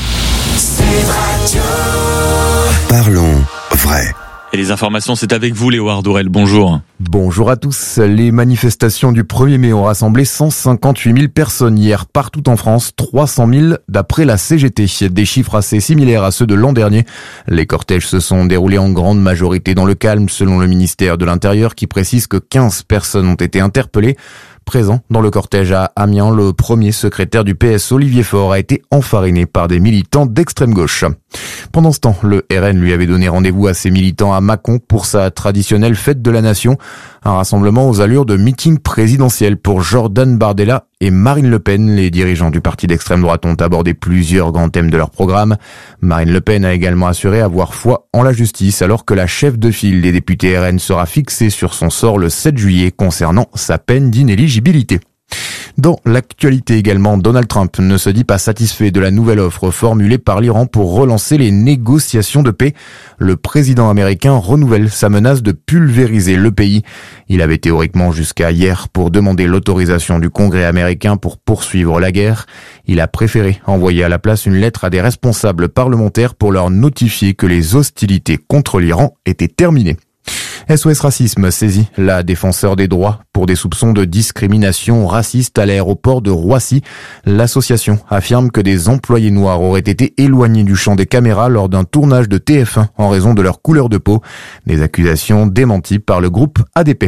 Parlons vrai. Et les informations, c'est avec vous, Léo Ardorel. Bonjour. Bonjour à tous. Les manifestations du 1er mai ont rassemblé 158 000 personnes hier partout en France, 300 000 d'après la CGT. Des chiffres assez similaires à ceux de l'an dernier. Les cortèges se sont déroulés en grande majorité dans le calme, selon le ministère de l'Intérieur qui précise que 15 personnes ont été interpellées. Présent dans le cortège à Amiens, le premier secrétaire du PS, Olivier Faure, a été enfariné par des militants d'extrême gauche. Pendant ce temps, le RN lui avait donné rendez-vous à ses militants à Mâcon pour sa traditionnelle fête de la nation. Un rassemblement aux allures de meeting présidentiel pour Jordan Bardella et Marine Le Pen. Les dirigeants du parti d'extrême droite ont abordé plusieurs grands thèmes de leur programme. Marine Le Pen a également assuré avoir foi en la justice alors que la chef de file des députés RN sera fixée sur son sort le 7 juillet concernant sa peine d'inéligibilité. Dans l'actualité également, Donald Trump ne se dit pas satisfait de la nouvelle offre formulée par l'Iran pour relancer les négociations de paix. Le président américain renouvelle sa menace de pulvériser le pays. Il avait théoriquement jusqu'à hier pour demander l'autorisation du Congrès américain pour poursuivre la guerre. Il a préféré envoyer à la place une lettre à des responsables parlementaires pour leur notifier que les hostilités contre l'Iran étaient terminées. SOS Racisme saisit la défenseur des droits pour des soupçons de discrimination raciste à l'aéroport de Roissy. L'association affirme que des employés noirs auraient été éloignés du champ des caméras lors d'un tournage de TF1 en raison de leur couleur de peau. Des accusations démenties par le groupe ADP.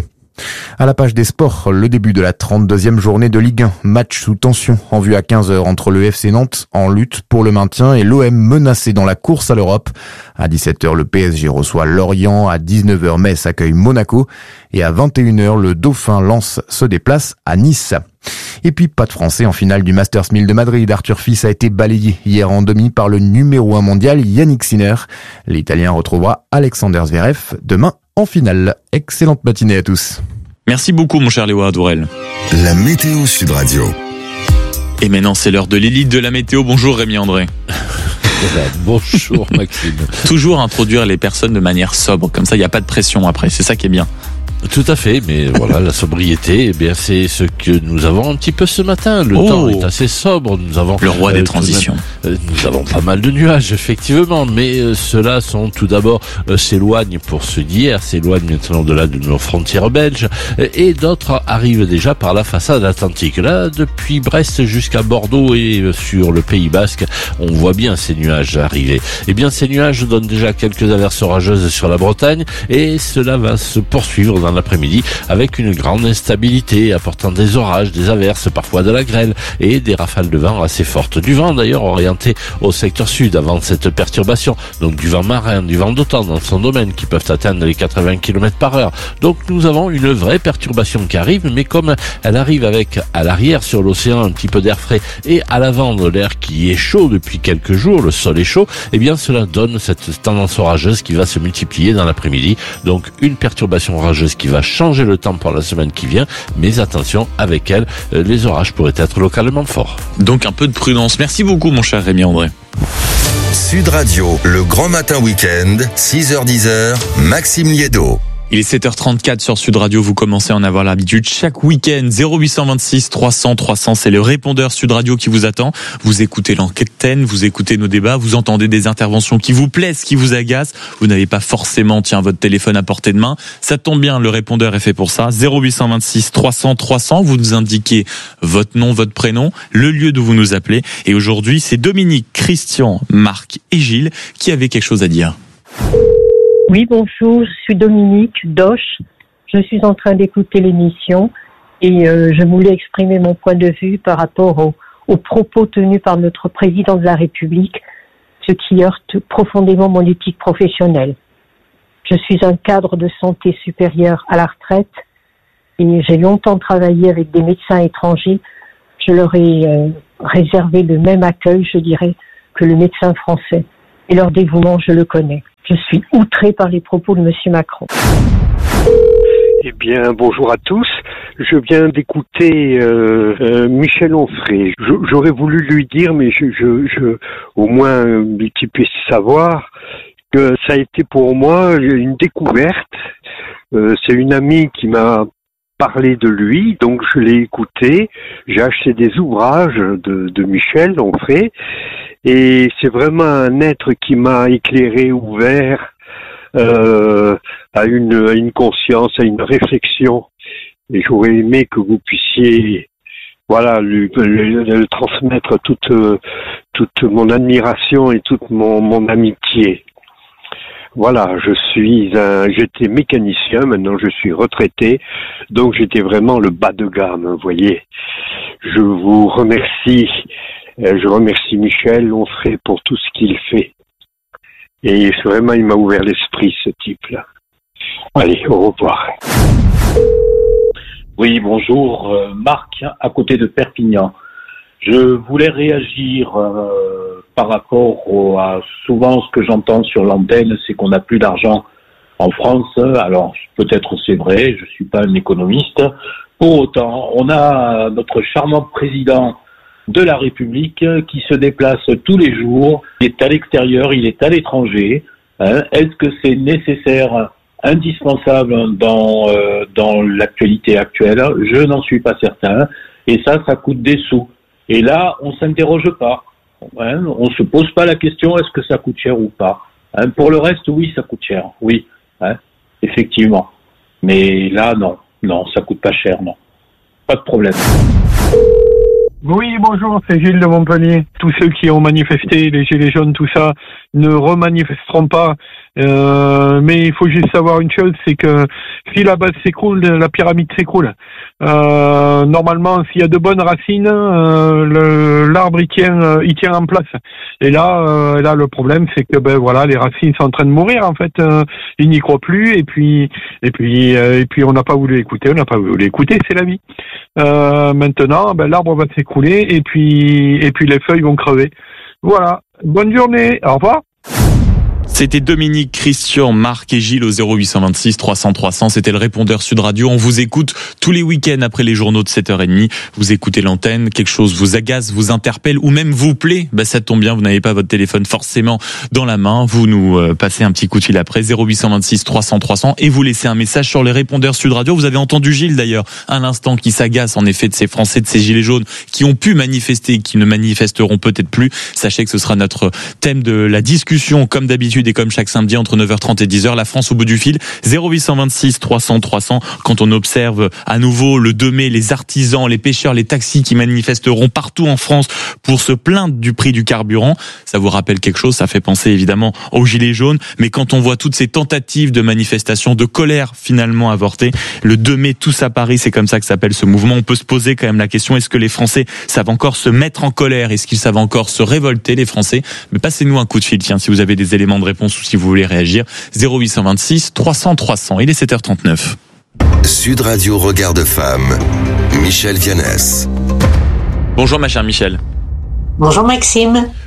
À la page des sports, le début de la 32e journée de Ligue 1. Match sous tension en vue à 15h entre le FC Nantes en lutte pour le maintien et l'OM menacé dans la course à l'Europe. À 17h, le PSG reçoit Lorient. À 19h, Metz accueille Monaco. Et à 21h, le Dauphin Lens se déplace à Nice. Et puis pas de Français en finale du Masters 1000 de Madrid. Arthur Fils a été balayé hier en demi par le numéro 1 mondial Yannick Sinner. L'Italien retrouvera Alexander Zverev demain en finale. Excellente matinée à tous. Merci beaucoup mon cher Léo Ardorel. La météo Sud Radio. Et maintenant c'est l'heure de l'élite de la météo. Bonjour Rémi André. Bonjour Maxime. Toujours introduire les personnes de manière sobre, comme ça il n'y a pas de pression après, c'est ça qui est bien. Tout à fait, mais voilà, la sobriété, eh bien, c'est ce que nous avons un petit peu ce matin. Le temps est assez sobre. Nous avons le roi des transitions. Nous avons pas mal de nuages, effectivement, mais ceux-là sont tout d'abord s'éloignent pour ceux d'hier, s'éloignent maintenant de là de nos frontières belges, et d'autres arrivent déjà par la façade atlantique. Là, depuis Brest jusqu'à Bordeaux et sur le Pays Basque, on voit bien ces nuages arriver. Eh bien, ces nuages donnent déjà quelques averses orageuses sur la Bretagne, et cela va se poursuivre dans l'après-midi avec une grande instabilité apportant des orages, des averses, parfois de la grêle et des rafales de vent assez fortes. Du vent d'ailleurs orienté au secteur sud avant cette perturbation, donc du vent marin, du vent d'automne dans son domaine qui peuvent atteindre les 80 km/h. Donc nous avons une vraie perturbation qui arrive, mais comme elle arrive avec à l'arrière sur l'océan un petit peu d'air frais et à l'avant de l'air qui est chaud depuis quelques jours, le sol est chaud, eh bien cela donne cette tendance orageuse qui va se multiplier dans l'après-midi. Donc une perturbation orageuse qui qui va changer le temps pour la semaine qui vient. Mais attention, avec elle, les orages pourraient être localement forts. Donc un peu de prudence. Merci beaucoup mon cher Rémi André. Sud Radio, le grand matin week-end, 6h-10h, Maxime Liédo. Il est 7h34 sur Sud Radio, vous commencez à en avoir l'habitude. Chaque week-end, 0826 300 300, c'est le répondeur Sud Radio qui vous attend. Vous écoutez l'enquête, vous écoutez nos débats, vous entendez des interventions qui vous plaisent, qui vous agacent. Vous n'avez pas forcément, votre téléphone à portée de main. Ça tombe bien, le répondeur est fait pour ça. 0826 300 300, vous nous indiquez votre nom, votre prénom, le lieu d'où vous nous appelez. Et aujourd'hui, c'est Dominique, Christian, Marc et Gilles qui avaient quelque chose à dire. Oui, bonjour, je suis Dominique Doche. Je suis en train d'écouter l'émission et je voulais exprimer mon point de vue par rapport aux propos tenus par notre président de la République, ce qui heurte profondément mon éthique professionnelle. Je suis un cadre de santé supérieure à la retraite et j'ai longtemps travaillé avec des médecins étrangers. Je leur ai réservé le même accueil, je dirais, que le médecin français. Et leur dévouement, je le connais. Je suis outré par les propos de M. Macron. Eh bien, bonjour à tous. Je viens d'écouter Michel Onfray. J'aurais voulu lui dire, mais au moins qu'il puisse savoir que ça a été pour moi une découverte. C'est une amie qui m'a parlé de lui, donc je l'ai écouté. J'ai acheté des ouvrages de Michel Onfray. Et c'est vraiment un être qui m'a éclairé, ouvert à une conscience, à une réflexion. Et j'aurais aimé que vous puissiez, lui transmettre toute mon admiration et toute mon amitié. Voilà, j'étais mécanicien, maintenant je suis retraité, donc j'étais vraiment le bas de gamme, vous voyez. Je vous remercie. Je remercie Michel Onfray pour tout ce qu'il fait. Et vraiment, il m'a ouvert l'esprit, ce type-là. Allez, au revoir. Oui, bonjour, Marc, à côté de Perpignan. Je voulais réagir par rapport à souvent ce que j'entends sur l'antenne, c'est qu'on n'a plus d'argent en France. Alors, peut-être c'est vrai, je suis pas un économiste. Pour autant, on a notre charmant président de la République qui se déplace tous les jours, il est à l'extérieur, il est à l'étranger. Est-ce que c'est nécessaire, indispensable dans l'actualité actuelle? Je n'en suis pas certain. Et ça coûte des sous. Et là, on s'interroge pas. On se pose pas la question est-ce que ça coûte cher ou pas. Pour le reste, oui, ça coûte cher. Oui, effectivement. Mais là, non, ça coûte pas cher, non. Pas de problème. Oui, bonjour, c'est Gilles de Montpellier. Tous ceux qui ont manifesté, les gilets jaunes, tout ça, ne remanifesteront pas. Mais il faut juste savoir une chose, c'est que si la base s'écroule, la pyramide s'écroule. Normalement, s'il y a de bonnes racines, l'arbre il tient en place. Et là, le problème, c'est que les racines sont en train de mourir. En fait, ils n'y croient plus. Et puis, on n'a pas voulu écouter. C'est la vie. Maintenant, l'arbre va s'écrouler et puis les feuilles vont crever. Voilà. Bonne journée. Au revoir. C'était Dominique, Christian, Marc et Gilles au 0826 300 300. C'était le répondeur Sud Radio. On vous écoute tous les week-ends après les journaux de 7h30. Vous écoutez l'antenne, quelque chose vous agace, vous interpelle ou même vous plaît. Ça tombe bien, vous n'avez pas votre téléphone forcément dans la main. Vous nous passez un petit coup de fil après 0826 300 300 et vous laissez un message sur les répondeurs Sud Radio. Vous avez entendu Gilles d'ailleurs à l'instant qui s'agace en effet de ces Français, de ces gilets jaunes qui ont pu manifester, qui ne manifesteront peut-être plus. Sachez que ce sera notre thème de la discussion comme d'habitude et comme chaque samedi entre 9h30 et 10h, la France au bout du fil, 0826 300 300. Quand on observe à nouveau le 2 mai, les artisans, les pêcheurs, les taxis qui manifesteront partout en France pour se plaindre du prix du carburant, ça vous rappelle quelque chose? Ça fait penser évidemment aux gilets jaunes, mais quand on voit toutes ces tentatives de manifestation, de colère finalement avortée, le 2 mai, tous à Paris, c'est comme ça que s'appelle ce mouvement. On peut se poser quand même la question, est-ce que les Français savent encore se mettre en colère? Est-ce qu'ils savent encore se révolter, les Français? Mais passez-nous un coup de fil, tiens, si vous avez des éléments de réponse ou si vous voulez réagir, 0826 300 300. Il est 7h39. Sud Radio Regard de Femme, Michel Vianès. Bonjour ma chère Michel. Bonjour Maxime.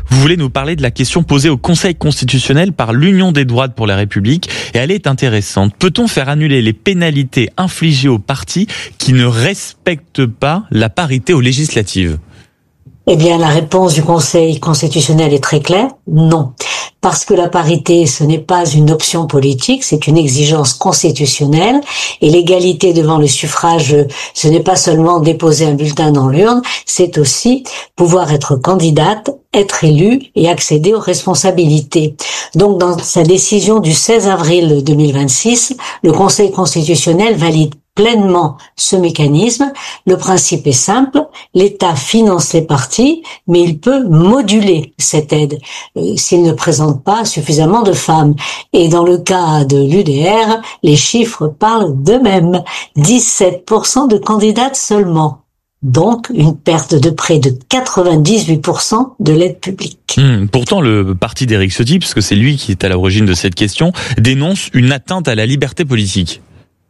Vous voulez nous parler de la question posée au Conseil constitutionnel par l'Union des droites pour la République, et elle est intéressante. Peut-on faire annuler les pénalités infligées aux partis qui ne respectent pas la parité aux législatives ? Eh bien, la réponse du Conseil constitutionnel est très claire, non. Parce que la parité, ce n'est pas une option politique, c'est une exigence constitutionnelle. Et l'égalité devant le suffrage, ce n'est pas seulement déposer un bulletin dans l'urne, c'est aussi pouvoir être candidate, être élue et accéder aux responsabilités. Donc, dans sa décision du 16 avril 2026, le Conseil constitutionnel valide pleinement ce mécanisme. Le principe est simple, l'État finance les partis, mais il peut moduler cette aide s'il ne présente pas suffisamment de femmes. Et dans le cas de l'UDR, les chiffres parlent d'eux-mêmes. 17% de candidates seulement. Donc, une perte de près de 98% de l'aide publique. Pourtant, le parti d'Éric Ciotti, puisque c'est lui qui est à l'origine de cette question, dénonce une atteinte à la liberté politique.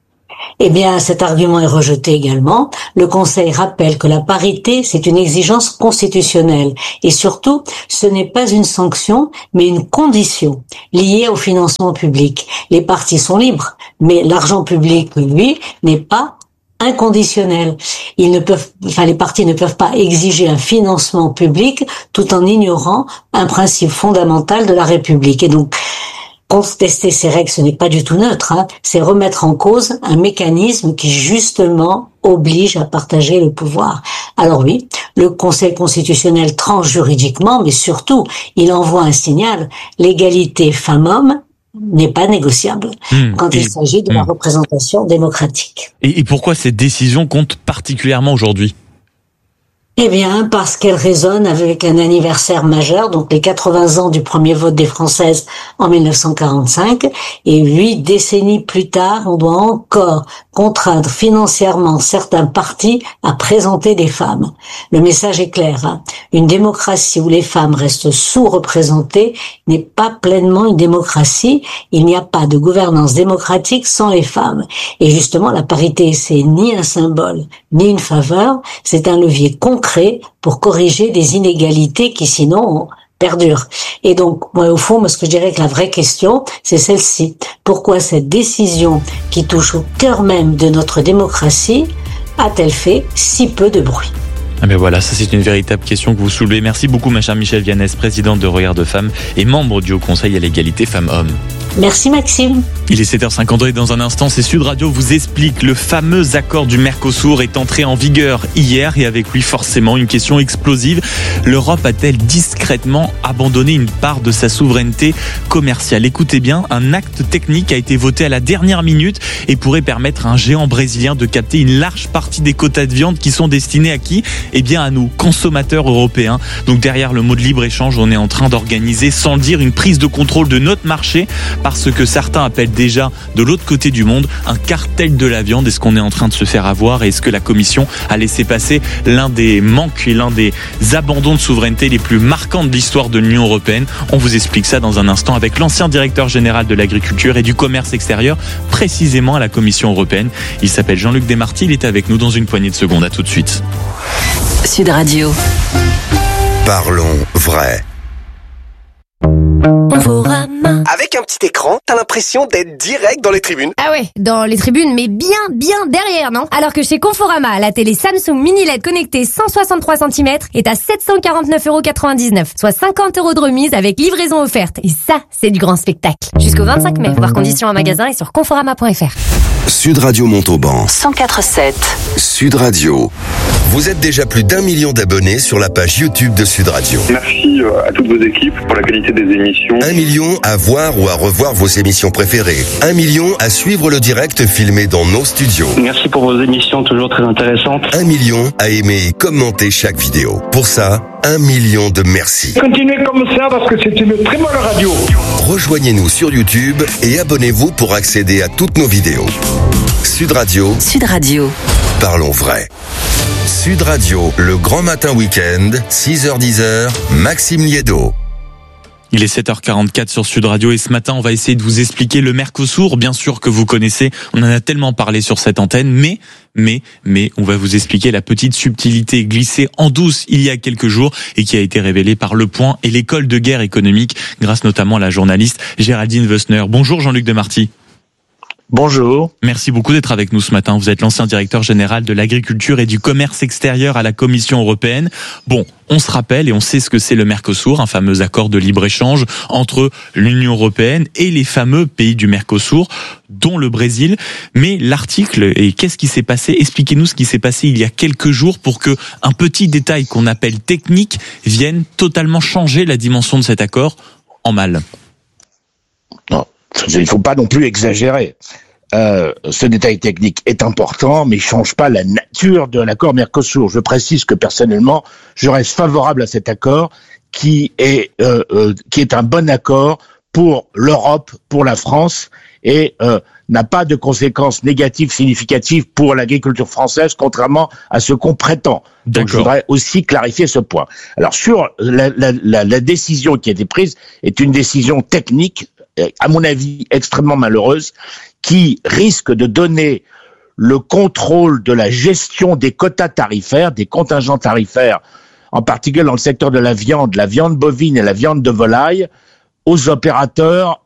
Eh bien, cet argument est rejeté également. Le Conseil rappelle que la parité, c'est une exigence constitutionnelle. Et surtout, ce n'est pas une sanction, mais une condition liée au financement public. Les partis sont libres, mais l'argent public, lui, n'est pas inconditionnel. Les partis ne peuvent pas exiger un financement public tout en ignorant un principe fondamental de la République. Et donc, contester ces règles, ce n'est pas du tout neutre, c'est remettre en cause un mécanisme qui justement oblige à partager le pouvoir. Alors oui, le Conseil constitutionnel tranche juridiquement, mais surtout, il envoie un signal, l'égalité femmes-hommes n'est pas négociable quand il s'agit de la représentation démocratique. Et pourquoi cette décision compte particulièrement aujourd'hui ? Eh bien, parce qu'elle résonne avec un anniversaire majeur, donc les 80 ans du premier vote des Françaises en 1945, et 8 décennies plus tard, on doit encore contraindre financièrement certains partis à présenter des femmes. Le message est clair, Une démocratie où les femmes restent sous-représentées n'est pas pleinement une démocratie. Il n'y a pas de gouvernance démocratique sans les femmes. Et justement, la parité, c'est ni un symbole, ni une faveur, c'est un levier concret pour corriger des inégalités qui sinon perdurent. Et donc, moi, au fond, ce que je dirais que la vraie question, c'est celle-ci. Pourquoi cette décision qui touche au cœur même de notre démocratie a-t-elle fait si peu de bruit ? Ah ben voilà, ça c'est une véritable question que vous soulevez. Merci beaucoup ma chère Michèle Viannès, présidente de Regard de Femmes et membre du Haut Conseil à l'égalité femmes-hommes. Merci Maxime. Il est 7h52 et dans un instant, c'est Sud Radio vous explique. Le fameux accord du Mercosur est entré en vigueur hier et avec lui forcément une question explosive. L'Europe a-t-elle discrètement abandonné une part de sa souveraineté commerciale ? Écoutez bien, un acte technique a été voté à la dernière minute et pourrait permettre à un géant brésilien de capter une large partie des quotas de viande qui sont destinés à qui ? Eh bien à nous, consommateurs européens. Donc derrière le mot de libre-échange, on est en train d'organiser, sans le dire, une prise de contrôle de notre marché par ce que certains appellent déjà, de l'autre côté du monde, un cartel de la viande. Est-ce qu'on est en train de se faire avoir et est-ce que la Commission a laissé passer l'un des manques et l'un des abandons de souveraineté les plus marquants de l'histoire de l'Union européenne ? On vous explique ça dans un instant avec l'ancien directeur général de l'agriculture et du commerce extérieur, précisément à la Commission européenne. Il s'appelle Jean-Luc Desmarty, il est avec nous dans une poignée de secondes. À tout de suite. Sud Radio. Parlons vrai. Avec un petit écran, t'as l'impression d'être direct dans les tribunes. Ah ouais, dans les tribunes, mais bien derrière, non ? Alors que chez Conforama, la télé Samsung Mini LED connectée 163 cm est à 749,99€, soit 50€ de remise avec livraison offerte. Et ça, c'est du grand spectacle. Jusqu'au 25 mai, voir conditions en magasin et sur conforama.fr. Sud Radio Montauban. 104.7. Sud Radio. Vous êtes déjà plus d'1 million d'abonnés sur la page YouTube de Sud Radio. Merci à toutes vos équipes pour la qualité des émissions. 1 million à voir ou à revoir vos émissions préférées. 1 million à suivre le direct filmé dans nos studios. Merci pour vos émissions toujours très intéressantes. 1 million à aimer et commenter chaque vidéo. Pour ça, 1 million de merci. Continuez comme ça parce que c'est une très bonne radio. Rejoignez-nous sur YouTube et abonnez-vous pour accéder à toutes nos vidéos. Sud Radio. Sud Radio. Parlons vrai. Sud Radio, le grand matin week-end, 6h-10h, Maxime Liédo. Il est 7h44 sur Sud Radio et ce matin, on va essayer de vous expliquer le Mercosur, bien sûr que vous connaissez, on en a tellement parlé sur cette antenne, mais on va vous expliquer la petite subtilité glissée en douce il y a quelques jours et qui a été révélée par Le Point et l'école de guerre économique, grâce notamment à la journaliste Géraldine Wössner. Bonjour Jean-Luc Demarty. Bonjour. Merci beaucoup d'être avec nous ce matin. Vous êtes l'ancien directeur général de l'agriculture et du commerce extérieur à la Commission européenne. Bon, on se rappelle et on sait ce que c'est le Mercosur, un fameux accord de libre-échange entre l'Union européenne et les fameux pays du Mercosur, dont le Brésil. Mais l'article, et qu'est-ce qui s'est passé? Expliquez-nous ce qui s'est passé il y a quelques jours pour que un petit détail qu'on appelle technique vienne totalement changer la dimension de cet accord en mal. Non. Il ne faut pas non plus exagérer. Ce détail technique est important, mais il ne change pas la nature de l'accord Mercosur. Je précise que personnellement, je reste favorable à cet accord qui est un bon accord pour l'Europe, pour la France, et n'a pas de conséquences négatives significatives pour l'agriculture française, contrairement à ce qu'on prétend. Donc je voudrais aussi clarifier ce point. Alors sur la décision qui a été prise est une décision technique, à mon avis, extrêmement malheureuse, qui risque de donner le contrôle de la gestion des quotas tarifaires, des contingents tarifaires, en particulier dans le secteur de la viande bovine et la viande de volaille, aux opérateurs,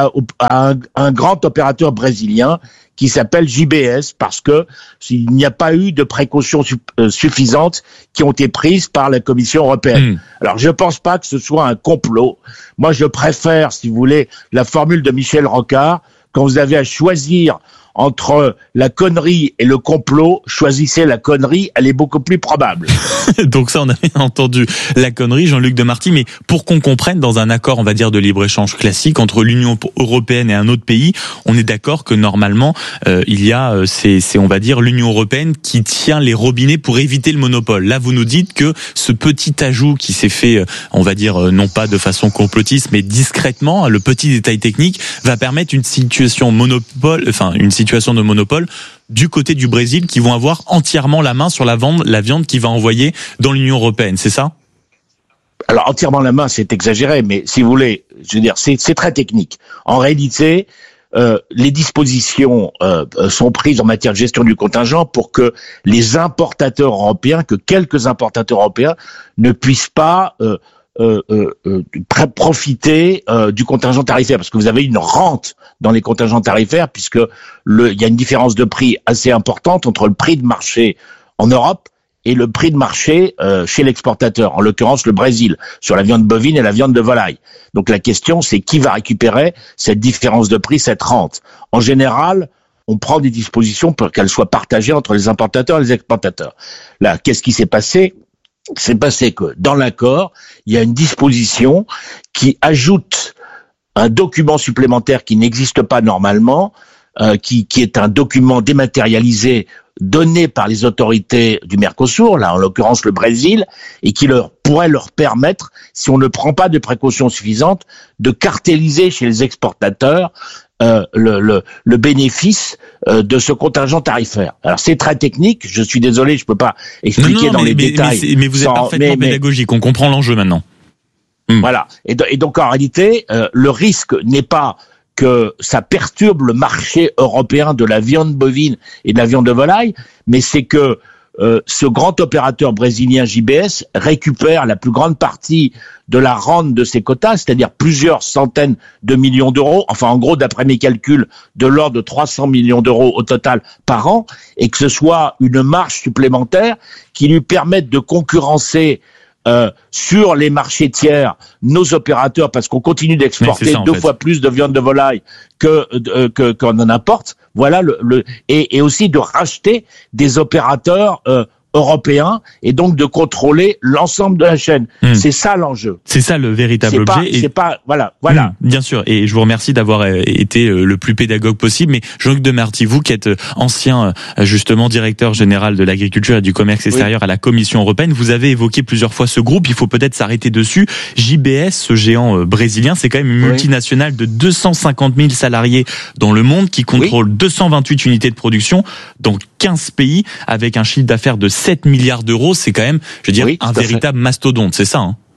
à un grand opérateur brésilien qui s'appelle JBS, parce que il n'y a pas eu de précautions suffisantes qui ont été prises par la Commission européenne. Alors, je pense pas que ce soit un complot. Moi, je préfère, si vous voulez, la formule de Michel Rocard. Quand vous avez à choisir entre la connerie et le complot, choisissez la connerie, elle est beaucoup plus probable. Donc ça, on avait entendu la connerie, Jean-Luc Demarty, mais pour qu'on comprenne, dans un accord, on va dire, de libre-échange classique entre l'Union européenne et un autre pays, on est d'accord que normalement, il y a, c'est on va dire, l'Union européenne qui tient les robinets pour éviter le monopole. Là, vous nous dites que ce petit ajout qui s'est fait, on va dire, non pas de façon complotiste, mais discrètement, le petit détail technique, va permettre une situation de monopole du côté du Brésil, qui vont avoir entièrement la main sur la viande qui va envoyer dans l'Union européenne, c'est ça? Alors entièrement la main, c'est exagéré, mais si vous voulez, je veux dire, c'est très technique. En réalité, les dispositions sont prises en matière de gestion du contingent pour que les importateurs européens, que quelques importateurs européens ne puissent pas profiter du contingent tarifaire, parce que vous avez une rente dans les contingents tarifaires, puisque il y a une différence de prix assez importante entre le prix de marché en Europe et le prix de marché chez l'exportateur, en l'occurrence le Brésil, sur la viande bovine et la viande de volaille. Donc la question, c'est qui va récupérer cette différence de prix, cette rente. En général, on prend des dispositions pour qu'elles soient partagées entre les importateurs et les exportateurs. Là, qu'est-ce qui s'est passé? C'est passé que dans l'accord, il y a une disposition qui ajoute un document supplémentaire qui n'existe pas normalement, qui est un document dématérialisé donné par les autorités du Mercosur, là en l'occurrence le Brésil, et qui pourrait leur permettre, si on ne prend pas de précautions suffisantes, de cartéliser chez les exportateurs le bénéfice de ce contingent tarifaire. Alors c'est très technique, je suis désolé, je peux pas expliquer dans les détails. Mais vous êtes parfaitement pédagogique, on comprend l'enjeu maintenant. Voilà. Et donc en réalité, le risque n'est pas que ça perturbe le marché européen de la viande bovine et de la viande de volaille, mais c'est que ce grand opérateur brésilien JBS récupère la plus grande partie de la rente de ses quotas, c'est-à-dire plusieurs centaines de millions d'euros, enfin en gros d'après mes calculs de l'ordre de 300 millions d'euros au total par an, et que ce soit une marge supplémentaire qui lui permette de concurrencer sur les marchés tiers nos opérateurs, parce qu'on continue d'exporter deux fois plus de viande de volaille qu'on en importe. Voilà et aussi de racheter des opérateurs européen et donc de contrôler l'ensemble de la chaîne. C'est ça l'enjeu. C'est ça le véritable objet. Voilà. Bien sûr. Et je vous remercie d'avoir été le plus pédagogue possible. Mais Jean-Luc Demarty, vous qui êtes ancien justement directeur général de l'agriculture et du commerce extérieur à la Commission européenne, vous avez évoqué plusieurs fois ce groupe. Il faut peut-être s'arrêter dessus. JBS, ce géant brésilien, c'est quand même une multinationale de 250 000 salariés dans le monde qui contrôle 228 unités de production dans 15 pays avec un chiffre d'affaires de 7 milliards d'euros. C'est quand même, je veux dire, un véritable mastodonte, c'est ça, hein?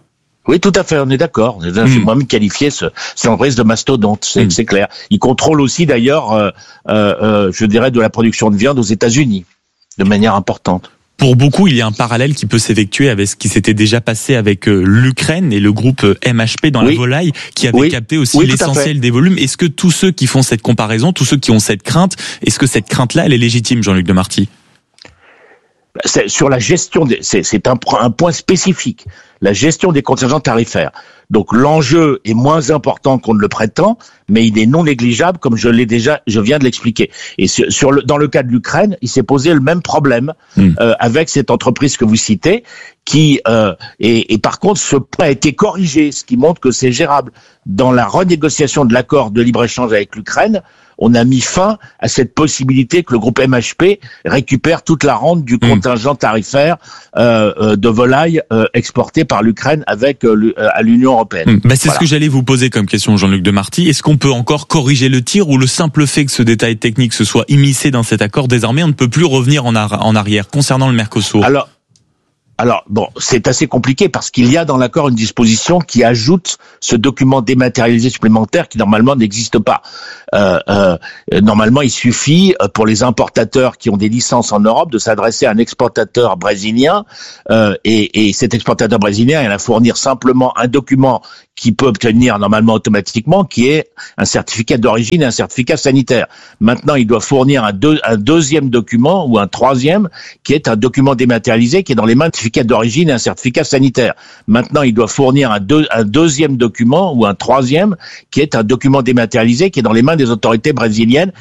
Oui, tout à fait, on est d'accord. J'ai moi-même qualifié cette entreprise de mastodonte, c'est clair. Ils contrôlent aussi d'ailleurs, je dirais, de la production de viande aux États-Unis, de manière importante. Pour beaucoup, il y a un parallèle qui peut s'effectuer avec ce qui s'était déjà passé avec l'Ukraine et le groupe MHP dans la volaille, qui avait capté aussi l'essentiel des volumes. Est-ce que tous ceux qui font cette comparaison, tous ceux qui ont cette crainte, est-ce que cette crainte-là, elle est légitime, Jean-Luc Demarty ? Sur la gestion c'est un point spécifique, la gestion des contingents tarifaires. Donc l'enjeu est moins important qu'on ne le prétend, mais il est non négligeable, comme je viens de l'expliquer. Et dans le cas de l'Ukraine, il s'est posé le même problème avec cette entreprise que vous citez, qui et par contre ce point a été corrigé, ce qui montre que c'est gérable. Dans la renégociation de l'accord de libre-échange avec l'Ukraine, on a mis fin à cette possibilité que le groupe MHP récupère toute la rente du contingent tarifaire de volaille exporté par l'Ukraine à l'Union européenne. C'est ce que j'allais vous poser comme question, Jean-Luc Demarty. Est-ce qu'on peut encore corriger le tir, ou le simple fait que ce détail technique se soit immiscé dans cet accord, désormais on ne peut plus revenir en arrière concernant le Mercosur? Alors, bon, c'est assez compliqué parce qu'il y a dans l'accord une disposition qui ajoute ce document dématérialisé supplémentaire qui normalement n'existe pas. Normalement, il suffit pour les importateurs qui ont des licences en Europe de s'adresser à un exportateur brésilien et cet exportateur brésilien, il va fournir simplement un document qu'il peut obtenir normalement automatiquement, qui est un certificat d'origine et un certificat sanitaire. Maintenant, il doit fournir un deuxième document ou un troisième, qui est un document dématérialisé, qui est dans les mains de certificat d'origine et un certificat sanitaire. Maintenant, il doit fournir un deuxième document ou un troisième, qui est un document dématérialisé, qui est dans les mains des autorités brésiliennes